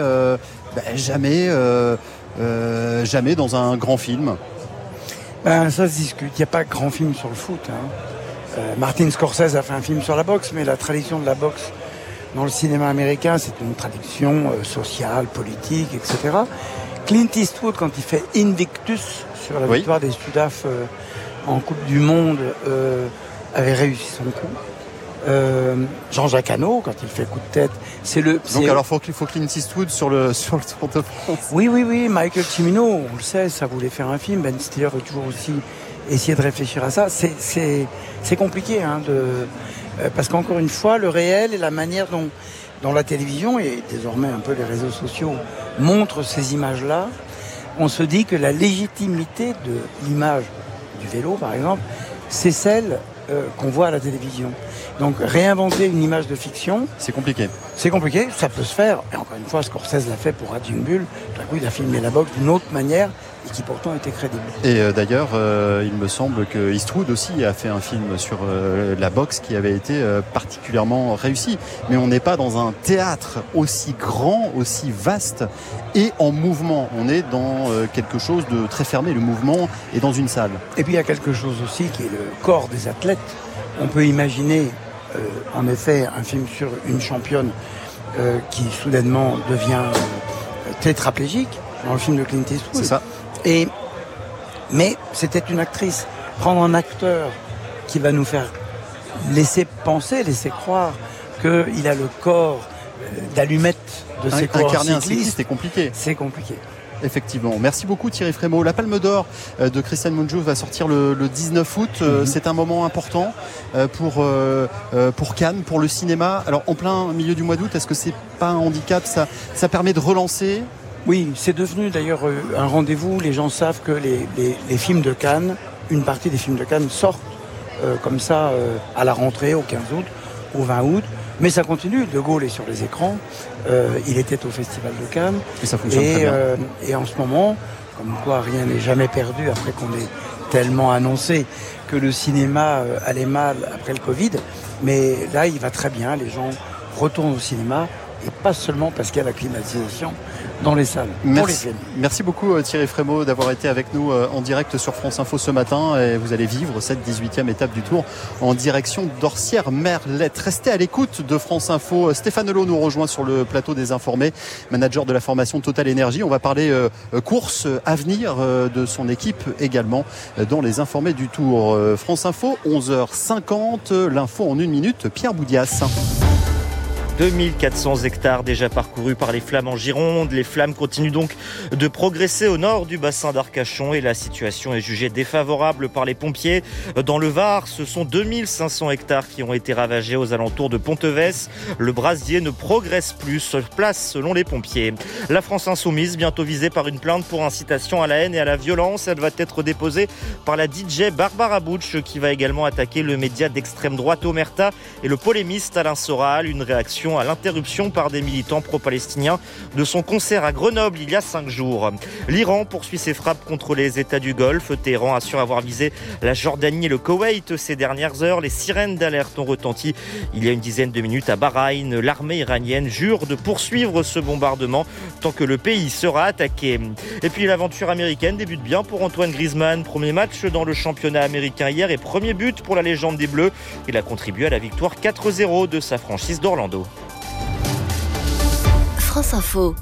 dans un grand film? Ça se discute. Il n'y a pas de grand film sur le foot. Martin Scorsese a fait un film sur la boxe, mais la tradition de la boxe dans le cinéma américain, c'est une tradition sociale, politique, etc. Clint Eastwood, quand il fait Invictus sur la victoire des Sudaf en Coupe du Monde, avait réussi son coup. Jean-Jacques Hano, quand il fait Coup de tête, alors faut Clint Eastwood sur le Tour de France. Oui, Michael Cimino, on le sait, ça voulait faire un film. Ben Stiller veut toujours aussi essayer de réfléchir à ça. C'est compliqué, parce qu'encore une fois, le réel et la manière dont la télévision et désormais un peu les réseaux sociaux montrent ces images-là, on se dit que la légitimité de l'image du vélo, par exemple, c'est celle qu'on voit à la télévision. Donc réinventer une image de fiction, c'est compliqué. C'est compliqué, ça peut se faire. Et encore une fois, Scorsese l'a fait pour Raging Bull. Tout à coup, il a filmé la boxe d'une autre manière et qui pourtant était crédible. Et d'ailleurs, il me semble que Eastwood aussi a fait un film sur la boxe qui avait été particulièrement réussi. Mais on n'est pas dans un théâtre aussi grand, aussi vaste et en mouvement. On est dans quelque chose de très fermé. Le mouvement est dans une salle. Et puis il y a quelque chose aussi qui est le corps des athlètes. On peut imaginer en effet un film sur une championne qui soudainement devient tétraplégique dans le film de Clint Eastwood. C'est ça. Mais c'était une actrice. Prendre un acteur qui va nous faire laisser penser, laisser croire qu'il a le corps d'allumette de ses coureurs cyclistes. Incarner un cycliste, c'est compliqué. C'est compliqué. Effectivement. Merci beaucoup Thierry Frémaux. La Palme d'Or de Christian Mungiu va sortir le 19 août. C'est un moment important pour Cannes, pour le cinéma. Alors en plein milieu du mois d'août, est-ce que c'est pas un handicap? Ça permet de relancer? Oui, c'est devenu d'ailleurs un rendez-vous. Les gens savent que les films de Cannes, une partie des films de Cannes sortent comme ça à la rentrée au 15 août, au 20 août. Mais ça continue. De Gaulle est sur les écrans. Il était au Festival de Cannes. Et ça fonctionne très bien. Et en ce moment, comme quoi rien n'est jamais perdu après qu'on ait tellement annoncé que le cinéma allait mal après le Covid. Mais là, il va très bien. Les gens retournent au cinéma. Et pas seulement parce qu'il y a la climatisation dans les salles. Merci beaucoup Thierry Frémaux d'avoir été avec nous en direct sur France Info ce matin. Et vous allez vivre cette 18e étape du Tour en direction d'Orsières-Merlette. Restez à l'écoute de France Info. Stéphane Hello nous rejoint sur le plateau des Informés, manager de la formation Total Énergie. On va parler course, avenir de son équipe également dans les Informés du Tour. France Info, 11h50. L'info en 1 minute, Pierre Boudias. 2400 hectares déjà parcourus par les flammes en Gironde. Les flammes continuent donc de progresser au nord du bassin d'Arcachon et la situation est jugée défavorable par les pompiers. Dans le Var, ce sont 2500 hectares qui ont été ravagés aux alentours de Ponteves. Le brasier ne progresse plus sur place selon les pompiers. La France Insoumise, bientôt visée par une plainte pour incitation à la haine et à la violence. Elle va être déposée par la DJ Barbara Butch qui va également attaquer le média d'extrême droite Omerta et le polémiste Alain Soral. Une réaction réaction à l'interruption par des militants pro-palestiniens de son concert à Grenoble il y a 5 jours. L'Iran poursuit ses frappes contre les États du Golfe. Téhéran assure avoir visé la Jordanie et le Koweït ces dernières heures. Les sirènes d'alerte ont retenti il y a une dizaine de minutes à Bahreïn. L'armée iranienne jure de poursuivre ce bombardement tant que le pays sera attaqué. Et puis l'aventure américaine débute bien pour Antoine Griezmann. Premier match dans le championnat américain hier et premier but pour la légende des Bleus. Il a contribué à la victoire 4-0 de sa franchise d'Orlando. France Info.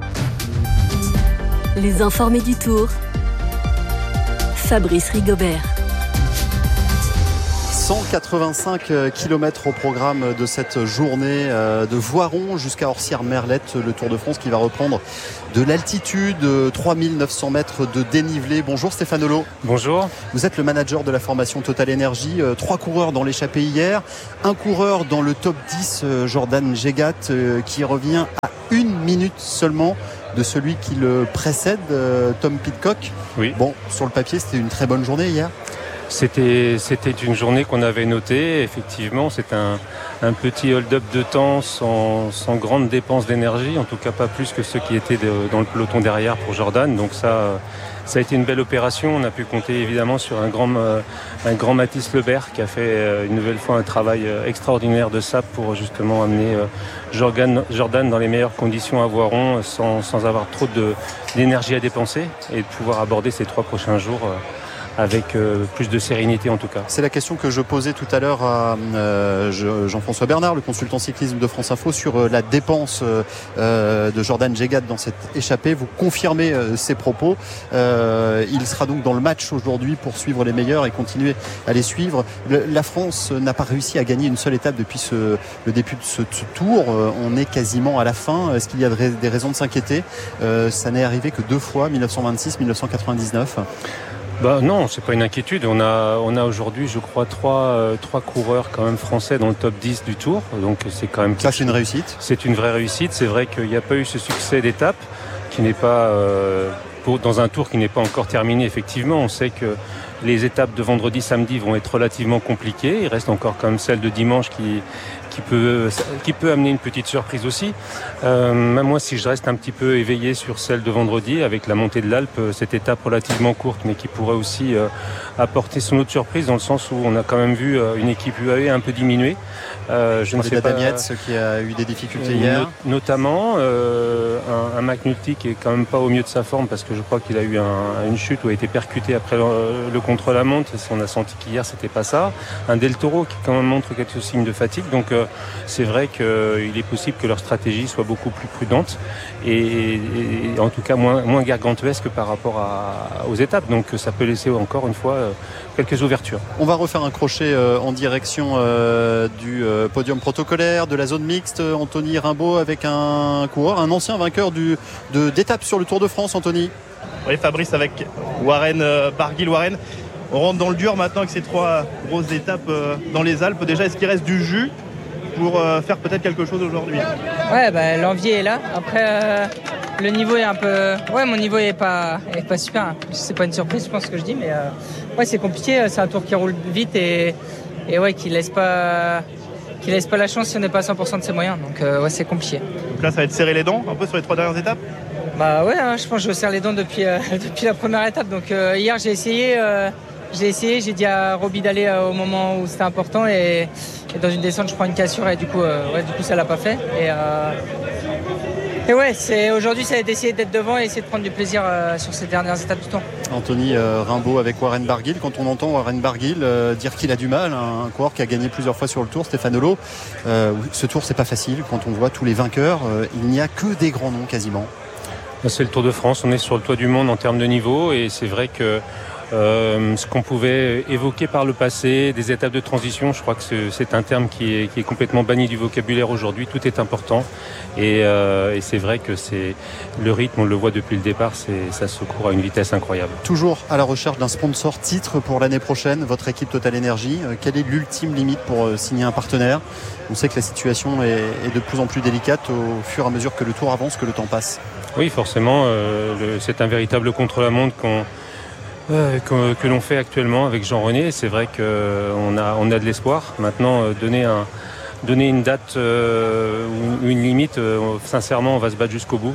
Les informés du Tour. Fabrice Rigobert. 185 km au programme de cette journée de Voiron jusqu'à Orsières-Merlette, le Tour de France qui va reprendre de l'altitude, 3900 mètres de dénivelé. Bonjour Stéphane Holo. Bonjour. Vous êtes le manager de la formation Total Energy. 3 coureurs dans l'échappée hier, un coureur dans le top 10, Jordan Jegat, qui revient à 1 minute seulement de celui qui le précède, Tom Pidcock. Oui. Bon, sur le papier, c'était une très bonne journée hier. C'était une journée qu'on avait notée. Effectivement, c'est un petit hold-up de temps sans grande dépense d'énergie, en tout cas pas plus que ceux qui étaient dans le peloton derrière pour Jordan. Donc ça a été une belle opération. On a pu compter évidemment sur un grand Mathis Lebert qui a fait une nouvelle fois un travail extraordinaire de sap pour justement amener Jordan dans les meilleures conditions à Voiron sans avoir trop d'énergie à dépenser et de pouvoir aborder ces 3 prochains jours avec plus de sérénité en tout cas. C'est la question que je posais tout à l'heure à Jean-François Bernard, le consultant cyclisme de France Info, sur la dépense de Jordan Jegat dans cette échappée. Vous confirmez ses propos. Il sera donc dans le match aujourd'hui pour suivre les meilleurs et continuer à les suivre. La France n'a pas réussi à gagner une seule étape depuis le début de ce tour. On est quasiment à la fin. Est-ce qu'il y a des raisons de s'inquiéter ? Ça n'est arrivé que 2 fois, 1926, 1999. Non, c'est pas une inquiétude. On a aujourd'hui, je crois, 3 coureurs quand même français dans le top 10 du Tour. Donc c'est quand même... Ça, c'est une réussite. C'est une vraie réussite. C'est vrai qu'il n'y a pas eu ce succès d'étape qui n'est pas... dans un Tour qui n'est pas encore terminé, effectivement. On sait que les étapes de vendredi, samedi vont être relativement compliquées. Il reste encore quand même celle de dimanche qui peut amener une petite surprise aussi. Même moi, si je reste un petit peu éveillé sur celle de vendredi, avec la montée de l'Alpe, cette étape relativement courte, mais qui pourrait aussi apporter son autre surprise, dans le sens où on a quand même vu une équipe UAE un peu diminuer. Je ne sais pas. Damietz qui a eu des difficultés hier. Notamment un McNulty qui est quand même pas au mieux de sa forme, parce que je crois qu'il a eu une chute où il a été percuté après le contre-la-montre. On a senti qu'hier c'était pas ça. Un Del Toro qui quand même montre quelques signes de fatigue. Donc c'est vrai qu'il est possible que leur stratégie soit beaucoup plus prudente et en tout cas moins gargantuesque par rapport aux étapes. Donc ça peut laisser encore une fois quelques ouvertures. On va refaire un crochet en direction du podium protocolaire, de la zone mixte. Anthony Rimbaud avec un coureur, un ancien vainqueur d'étape sur le Tour de France, Anthony. Oui, Fabrice, avec Warren Barguil. On rentre dans le dur maintenant avec ces 3 grosses étapes dans les Alpes. Déjà, est-ce qu'il reste du jus pour faire peut-être quelque chose aujourd'hui? Ouais, l'envie est là. Après, le niveau est un peu... Ouais, mon niveau est pas super. C'est pas une surprise, je pense, ce que je dis, mais ouais, c'est compliqué. C'est un tour qui roule vite et ouais, qui laisse pas la chance si on n'est pas à 100% de ses moyens. Donc ouais, c'est compliqué. Donc là, ça va être serrer les dents un peu sur les 3 dernières étapes? Ouais, je pense que je serre les dents depuis la première étape. Donc hier, j'ai essayé, j'ai dit à Roby d'aller au moment où c'était important et dans une descente, je prends une cassure et du coup ça l'a pas fait. Et ouais, aujourd'hui, ça va être d'essayer d'être devant et essayer de prendre du plaisir sur ces dernières étapes du Tour. Anthony Rimbaud avec Warren Barguil. Quand on entend Warren Barguil dire qu'il a du mal, un coureur qui a gagné plusieurs fois sur le Tour, Stéphane Holo, ce Tour, c'est pas facile. Quand on voit tous les vainqueurs, il n'y a que des grands noms quasiment. C'est le Tour de France, on est sur le toit du monde en termes de niveau et c'est vrai que ce qu'on pouvait évoquer par le passé, des étapes de transition, je crois que c'est un terme qui est complètement banni du vocabulaire aujourd'hui. Tout est important et c'est vrai que c'est le rythme, on le voit depuis le départ, ça se court à une vitesse incroyable. Toujours à la recherche d'un sponsor titre pour l'année prochaine, votre équipe Total Energy. Quelle est l'ultime limite pour signer un partenaire? On sait que la situation est de plus en plus délicate au fur et à mesure que le Tour avance, que le temps passe. Oui, forcément, c'est un véritable contre-la-montre que l'on fait actuellement avec Jean-René. C'est vrai qu'on a de l'espoir. Maintenant, donner donner une date ou une limite. Sincèrement, on va se battre jusqu'au bout.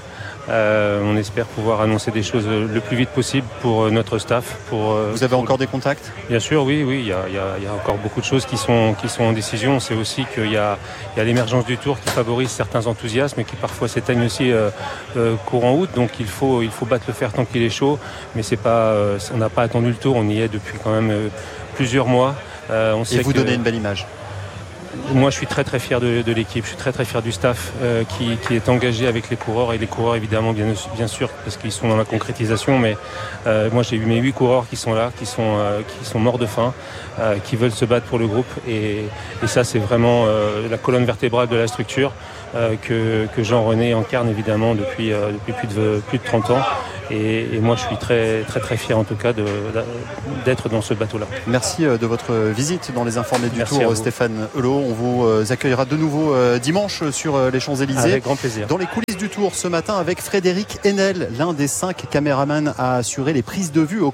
On espère pouvoir annoncer des choses le plus vite possible pour notre staff. Vous avez encore des contacts ? Bien sûr, oui. Il y a encore beaucoup de choses qui sont en décision. On sait aussi qu'il y a l'émergence du Tour qui favorise certains enthousiasmes et qui parfois s'éteignent aussi courant août. Donc il faut battre le fer tant qu'il est chaud. Mais on n'a pas attendu le Tour. On y est depuis quand même plusieurs mois. Et vous donnez une belle image. Moi, je suis très très fier de l'équipe, je suis très très fier du staff qui est engagé avec les coureurs, et les coureurs évidemment bien sûr parce qu'ils sont dans la concrétisation, mais moi j'ai eu mes 8 coureurs qui sont là, qui sont morts de faim, qui veulent se battre pour le groupe, et ça c'est vraiment la colonne vertébrale de la structure que Jean-René incarne évidemment depuis plus de 30 ans. Et moi, je suis très, très, très fier en tout cas d'être dans ce bateau-là. Merci de votre visite dans les Informés du Tour, Stéphane Helot. On vous accueillera de nouveau dimanche sur les Champs-Élysées. Avec grand plaisir. Dans les coulisses du Tour ce matin avec Frédéric Henel, l'un des 5 caméramans à assurer les prises de vue au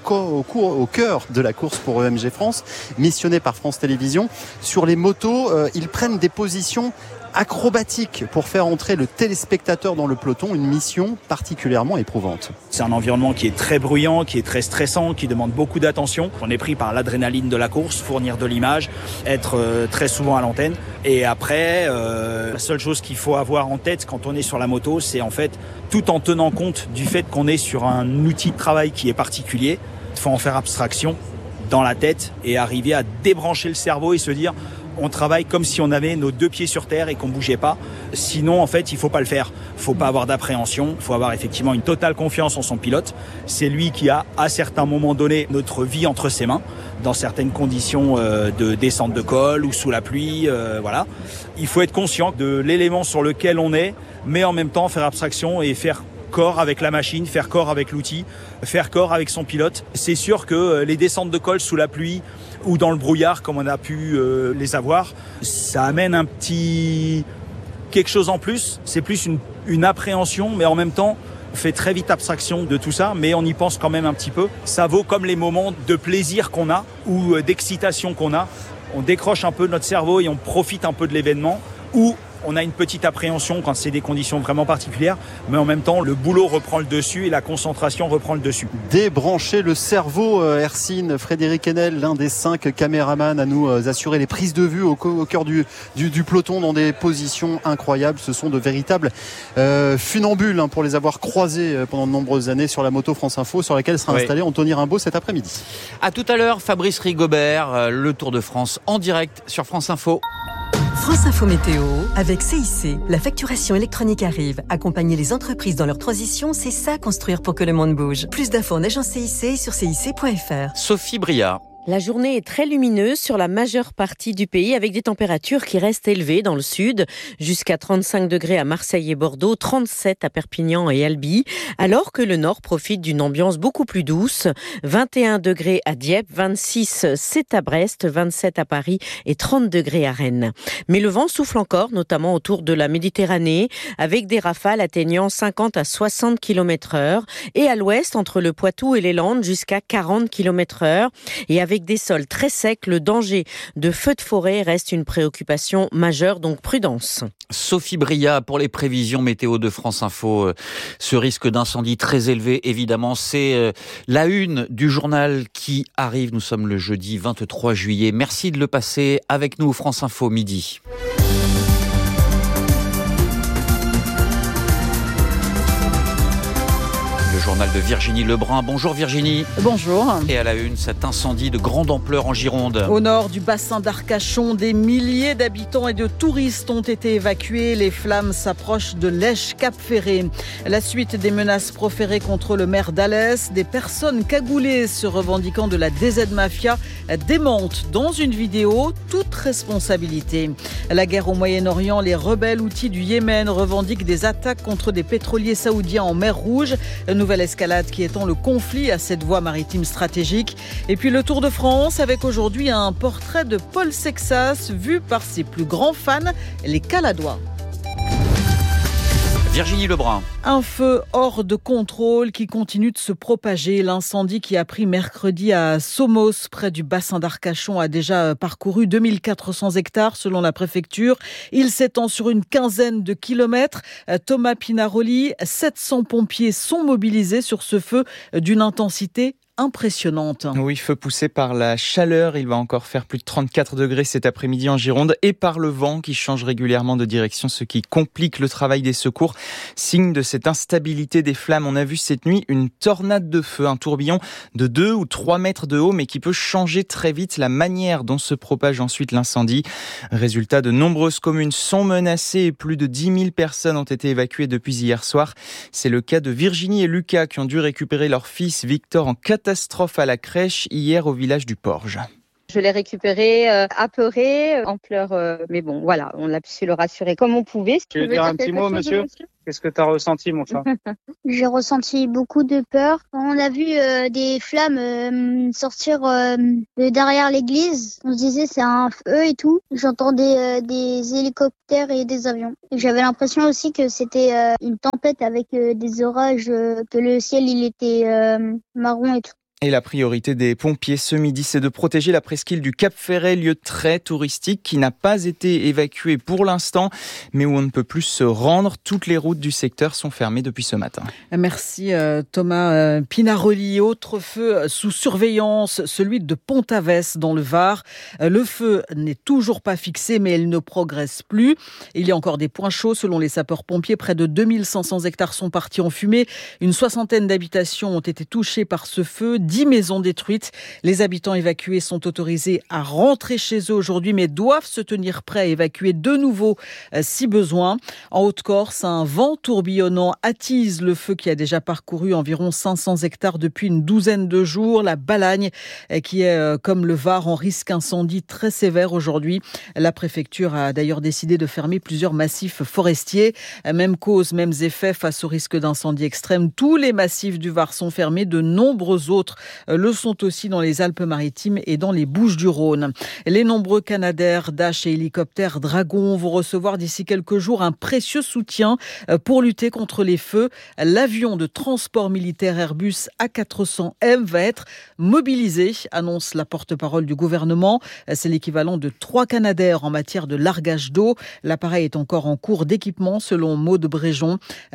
cœur de la course pour EMG France, missionné par France Télévisions. Sur les motos, ils prennent des positions acrobatique pour faire entrer le téléspectateur dans le peloton, une mission particulièrement éprouvante. C'est un environnement qui est très bruyant, qui est très stressant, qui demande beaucoup d'attention. On est pris par l'adrénaline de la course, fournir de l'image, être très souvent à l'antenne. Et après, la seule chose qu'il faut avoir en tête quand on est sur la moto, c'est en fait, tout en tenant compte du fait qu'on est sur un outil de travail qui est particulier, il faut en faire abstraction dans la tête et arriver à débrancher le cerveau et se dire on travaille comme si on avait nos 2 pieds sur terre et qu'on bougeait pas. Sinon, en fait, il faut pas le faire. Il faut pas avoir d'appréhension. Il faut avoir effectivement une totale confiance en son pilote. C'est lui qui a, à certains moments donnés, notre vie entre ses mains, dans certaines conditions de descente de col ou sous la pluie. Voilà. Il faut être conscient de l'élément sur lequel on est, mais en même temps faire abstraction et faire corps avec la machine, faire corps avec l'outil, faire corps avec son pilote. C'est sûr que les descentes de col sous la pluie ou dans le brouillard, comme on a pu les avoir, ça amène un petit quelque chose en plus. C'est plus une appréhension, mais en même temps, on fait très vite abstraction de tout ça, mais on y pense quand même un petit peu. Ça vaut comme les moments de plaisir qu'on a ou d'excitation qu'on a. On décroche un peu notre cerveau et on profite un peu de l'événement, ou on a une petite appréhension quand c'est des conditions vraiment particulières, mais en même temps, le boulot reprend le dessus et la concentration reprend le dessus. Débrancher le cerveau, Hercine. Frédéric Henel, l'un des 5 caméramans à nous assurer les prises de vue au cœur du peloton dans des positions incroyables. Ce sont de véritables funambules pour les avoir croisés pendant de nombreuses années sur la moto France Info, sur laquelle sera installé Anthony Rimbaud cet après-midi. À tout à l'heure, Fabrice Rigobert, le Tour de France en direct sur France Info. France Info Météo, avec CIC, la facturation électronique arrive. Accompagner les entreprises dans leur transition, c'est ça construire pour que le monde bouge. Plus d'infos en agence CIC sur cic.fr. Sophie Bria. La journée est très lumineuse sur la majeure partie du pays avec des températures qui restent élevées dans le sud, jusqu'à 35 degrés à Marseille et Bordeaux, 37 à Perpignan et Albi, alors que le nord profite d'une ambiance beaucoup plus douce, 21 degrés à Dieppe, 26 c'est à Brest, 27 à Paris et 30 degrés à Rennes. Mais le vent souffle encore, notamment autour de la Méditerranée, avec des rafales atteignant 50 à 60 km/h et à l'ouest entre le Poitou et les Landes jusqu'à 40 km/h et avec des sols très secs, le danger de feux de forêt reste une préoccupation majeure, donc prudence. Sophie Bria, pour les prévisions météo de France Info, ce risque d'incendie très élevé, évidemment, c'est la une du journal qui arrive. Nous sommes le jeudi 23 juillet. Merci de le passer avec nous, France Info, midi. Journal de Virginie Lebrun. Bonjour Virginie. Bonjour. Et à la une, cet incendie de grande ampleur en Gironde. Au nord du bassin d'Arcachon, des milliers d'habitants et de touristes ont été évacués. Les flammes s'approchent de Lèche-Cap-Ferré. La suite des menaces proférées contre le maire d'Alès, des personnes cagoulées se revendiquant de la DZ Mafia démentent dans une vidéo toute responsabilité. La guerre au Moyen-Orient, les rebelles houthis du Yémen revendiquent des attaques contre des pétroliers saoudiens en mer Rouge. Nouvelle escalade qui étend le conflit à cette voie maritime stratégique. Et puis le Tour de France avec aujourd'hui un portrait de Paul Sexas vu par ses plus grands fans, les Caladois. Virginie Lebrun. Un feu hors de contrôle qui continue de se propager. L'incendie qui a pris mercredi à Somos, près du bassin d'Arcachon, a déjà parcouru 2400 hectares selon la préfecture. Il s'étend sur une quinzaine de kilomètres. Thomas Pinaroli, 700 pompiers sont mobilisés sur ce feu d'une intensité impressionnante. Oui, feu poussé par la chaleur. Il va encore faire plus de 34 degrés cet après-midi en Gironde et par le vent qui change régulièrement de direction, ce qui complique le travail des secours. Signe de cette instabilité des flammes, on a vu cette nuit une tornade de feu, un tourbillon de 2 ou 3 mètres de haut, mais qui peut changer très vite la manière dont se propage ensuite l'incendie. Résultat, de nombreuses communes sont menacées et plus de 10 000 personnes ont été évacuées depuis hier soir. C'est le cas de Virginie et Lucas qui ont dû récupérer leur fils Victor en catastrophe à la crèche hier au village du Porge. Je l'ai récupéré apeuré, en pleurs, mais bon, voilà, on a su le rassurer comme on pouvait. Tu veux dire un petit mot, monsieur ? Qu'est-ce que tu as ressenti, mon chat ? J'ai ressenti beaucoup de peur. On a vu des flammes sortir de derrière l'église. On se disait c'est un feu et tout. J'entendais des hélicoptères et des avions. Et j'avais l'impression aussi que c'était une tempête avec des orages, que le ciel il était marron et tout. Et la priorité des pompiers ce midi, c'est de protéger la presqu'île du Cap-Ferret, lieu très touristique qui n'a pas été évacué pour l'instant, mais où on ne peut plus se rendre. Toutes les routes du secteur sont fermées depuis ce matin. Merci Thomas Pinaroli. Autre feu sous surveillance, celui de Pont-Avès dans le Var. Le feu n'est toujours pas fixé, mais il ne progresse plus. Il y a encore des points chauds selon les sapeurs-pompiers. Près de 2500 hectares sont partis en fumée. Une soixantaine d'habitations ont été touchées par ce feu. 10 maisons détruites. Les habitants évacués sont autorisés à rentrer chez eux aujourd'hui, mais doivent se tenir prêts à évacuer de nouveau si besoin. En Haute-Corse, un vent tourbillonnant attise le feu qui a déjà parcouru environ 500 hectares depuis une douzaine de jours. La Balagne, qui est comme le Var, en risque incendie très sévère aujourd'hui. La préfecture a d'ailleurs décidé de fermer plusieurs massifs forestiers. Même cause, mêmes effets face au risque d'incendie extrême. Tous les massifs du Var sont fermés. De nombreux autres le sont aussi dans les Alpes-Maritimes et dans les Bouches-du-Rhône. Les nombreux Canadair, Dash et hélicoptères Dragon vont recevoir d'ici quelques jours un précieux soutien pour lutter contre les feux. L'avion de transport militaire Airbus A400M va être mobilisé, annonce la porte-parole du gouvernement. C'est l'équivalent de 3 Canadair en matière de largage d'eau. L'appareil est encore en cours d'équipement selon Maud Bréjon.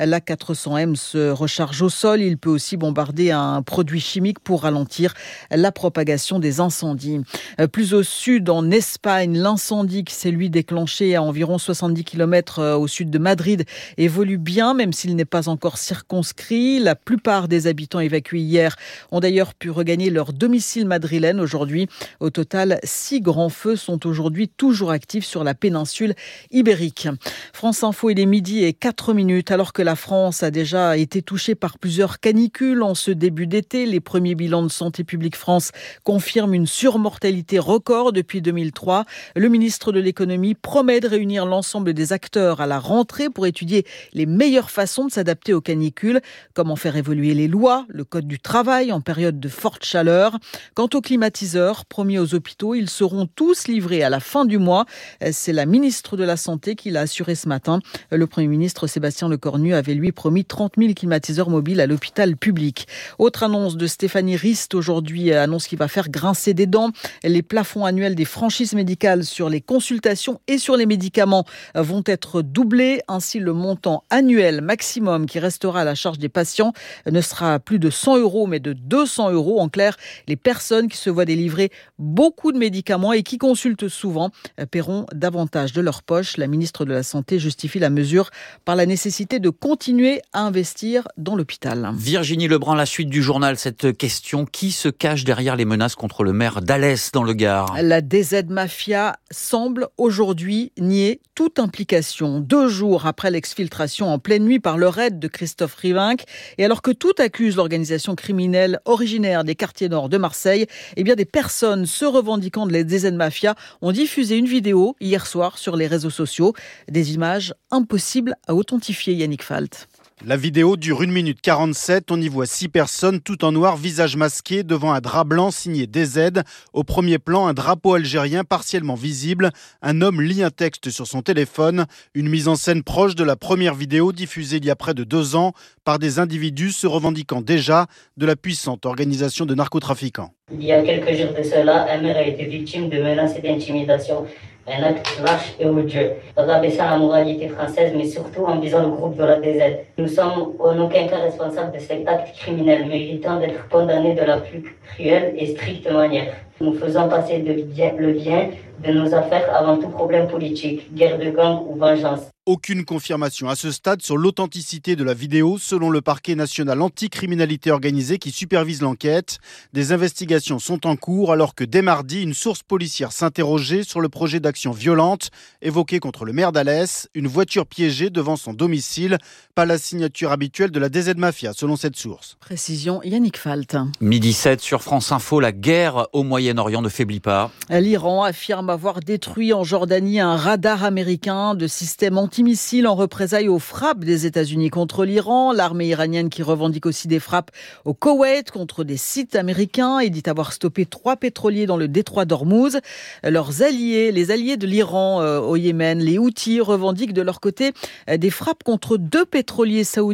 L'A400M se recharge au sol. Il peut aussi bombarder un produit chimique pour ralentir la propagation des incendies. Plus au sud, en Espagne, l'incendie qui s'est lui déclenché à environ 70 km au sud de Madrid évolue bien, même s'il n'est pas encore circonscrit. La plupart des habitants évacués hier ont d'ailleurs pu regagner leur domicile madrilène aujourd'hui. Au total, 6 grands feux sont aujourd'hui toujours actifs sur la péninsule ibérique. France Info, il est 12h04 alors que la France a déjà été touchée par plusieurs canicules en ce début d'été. Les premiers bilans de Santé publique France confirment une surmortalité record depuis 2003. Le ministre de l'économie promet de réunir l'ensemble des acteurs à la rentrée pour étudier les meilleures façons de s'adapter aux canicules. Comment faire évoluer les lois, le code du travail en période de forte chaleur. Quant aux climatiseurs promis aux hôpitaux, ils seront tous livrés à la fin du mois. C'est la ministre de la Santé qui l'a assuré ce matin. Le Premier ministre Sébastien Lecornu avait lui promis 30 000 climatiseurs mobiles à l'hôpital public. Autre annonce de Stéphanie Rist aujourd'hui, annonce qui va faire grincer des dents. Les plafonds annuels des franchises médicales sur les consultations et sur les médicaments vont être doublés. Ainsi, le montant annuel maximum qui restera à la charge des patients ne sera plus de 100 € mais de 200 €. En clair, les personnes qui se voient délivrer beaucoup de médicaments et qui consultent souvent paieront davantage de leur poche. La ministre de la Santé justifie la mesure par la nécessité de continuer à investir dans l'hôpital. Virginie Lebrun, la suite du journal, cette question: qui se cache derrière les menaces contre le maire d'Alès dans le Gard? La DZ Mafia semble aujourd'hui nier toute implication. 2 jours après l'exfiltration en pleine nuit par le raid de Christophe Rivinc, et alors que tout accuse l'organisation criminelle originaire des quartiers nord de Marseille, eh bien des personnes se revendiquant de la DZ Mafia ont diffusé une vidéo hier soir sur les réseaux sociaux. Des images impossibles à authentifier, Yannick Falt. La vidéo dure 1 minute 47. On y voit 6 personnes, tout en noir, visage masqué, devant un drap blanc signé DZ. Au premier plan, un drapeau algérien partiellement visible. Un homme lit un texte sur son téléphone. Une mise en scène proche de la première vidéo diffusée il y a près de 2 ans par des individus se revendiquant déjà de la puissante organisation de narcotrafiquants. Il y a quelques jours de cela, un maire a été victime de menaces et d'intimidation. Un acte lâche et odieux, rabaissant la moralité française, mais surtout en visant le groupe de la DZ. Nous sommes en aucun cas responsables de cet acte criminel, méritant d'être condamnés de la plus cruelle et stricte manière. Nous faisons passer le bien de nos affaires avant tout problème politique, guerre de gang ou vengeance. Aucune confirmation à ce stade sur l'authenticité de la vidéo selon le parquet national anticriminalité organisée qui supervise l'enquête. Des investigations sont en cours alors que dès mardi, une source policière s'interrogeait sur le projet d'action violente évoqué contre le maire d'Alès, une voiture piégée devant son domicile. Pas la signature habituelle de la DZ Mafia selon cette source. Précision Yannick Falt. 12h07 sur France Info, la guerre au Moyen-Orient ne faiblit pas. L'Iran affirme avoir détruit en Jordanie un radar américain de système antimissile en représailles aux frappes des États-Unis contre l'Iran. L'armée iranienne qui revendique aussi des frappes au Koweït contre des sites américains et dit avoir stoppé 3 pétroliers dans le détroit d'Ormuz. Leurs alliés, les alliés de l'Iran au Yémen, les Houthis, revendiquent de leur côté des frappes contre 2 pétroliers saoudiens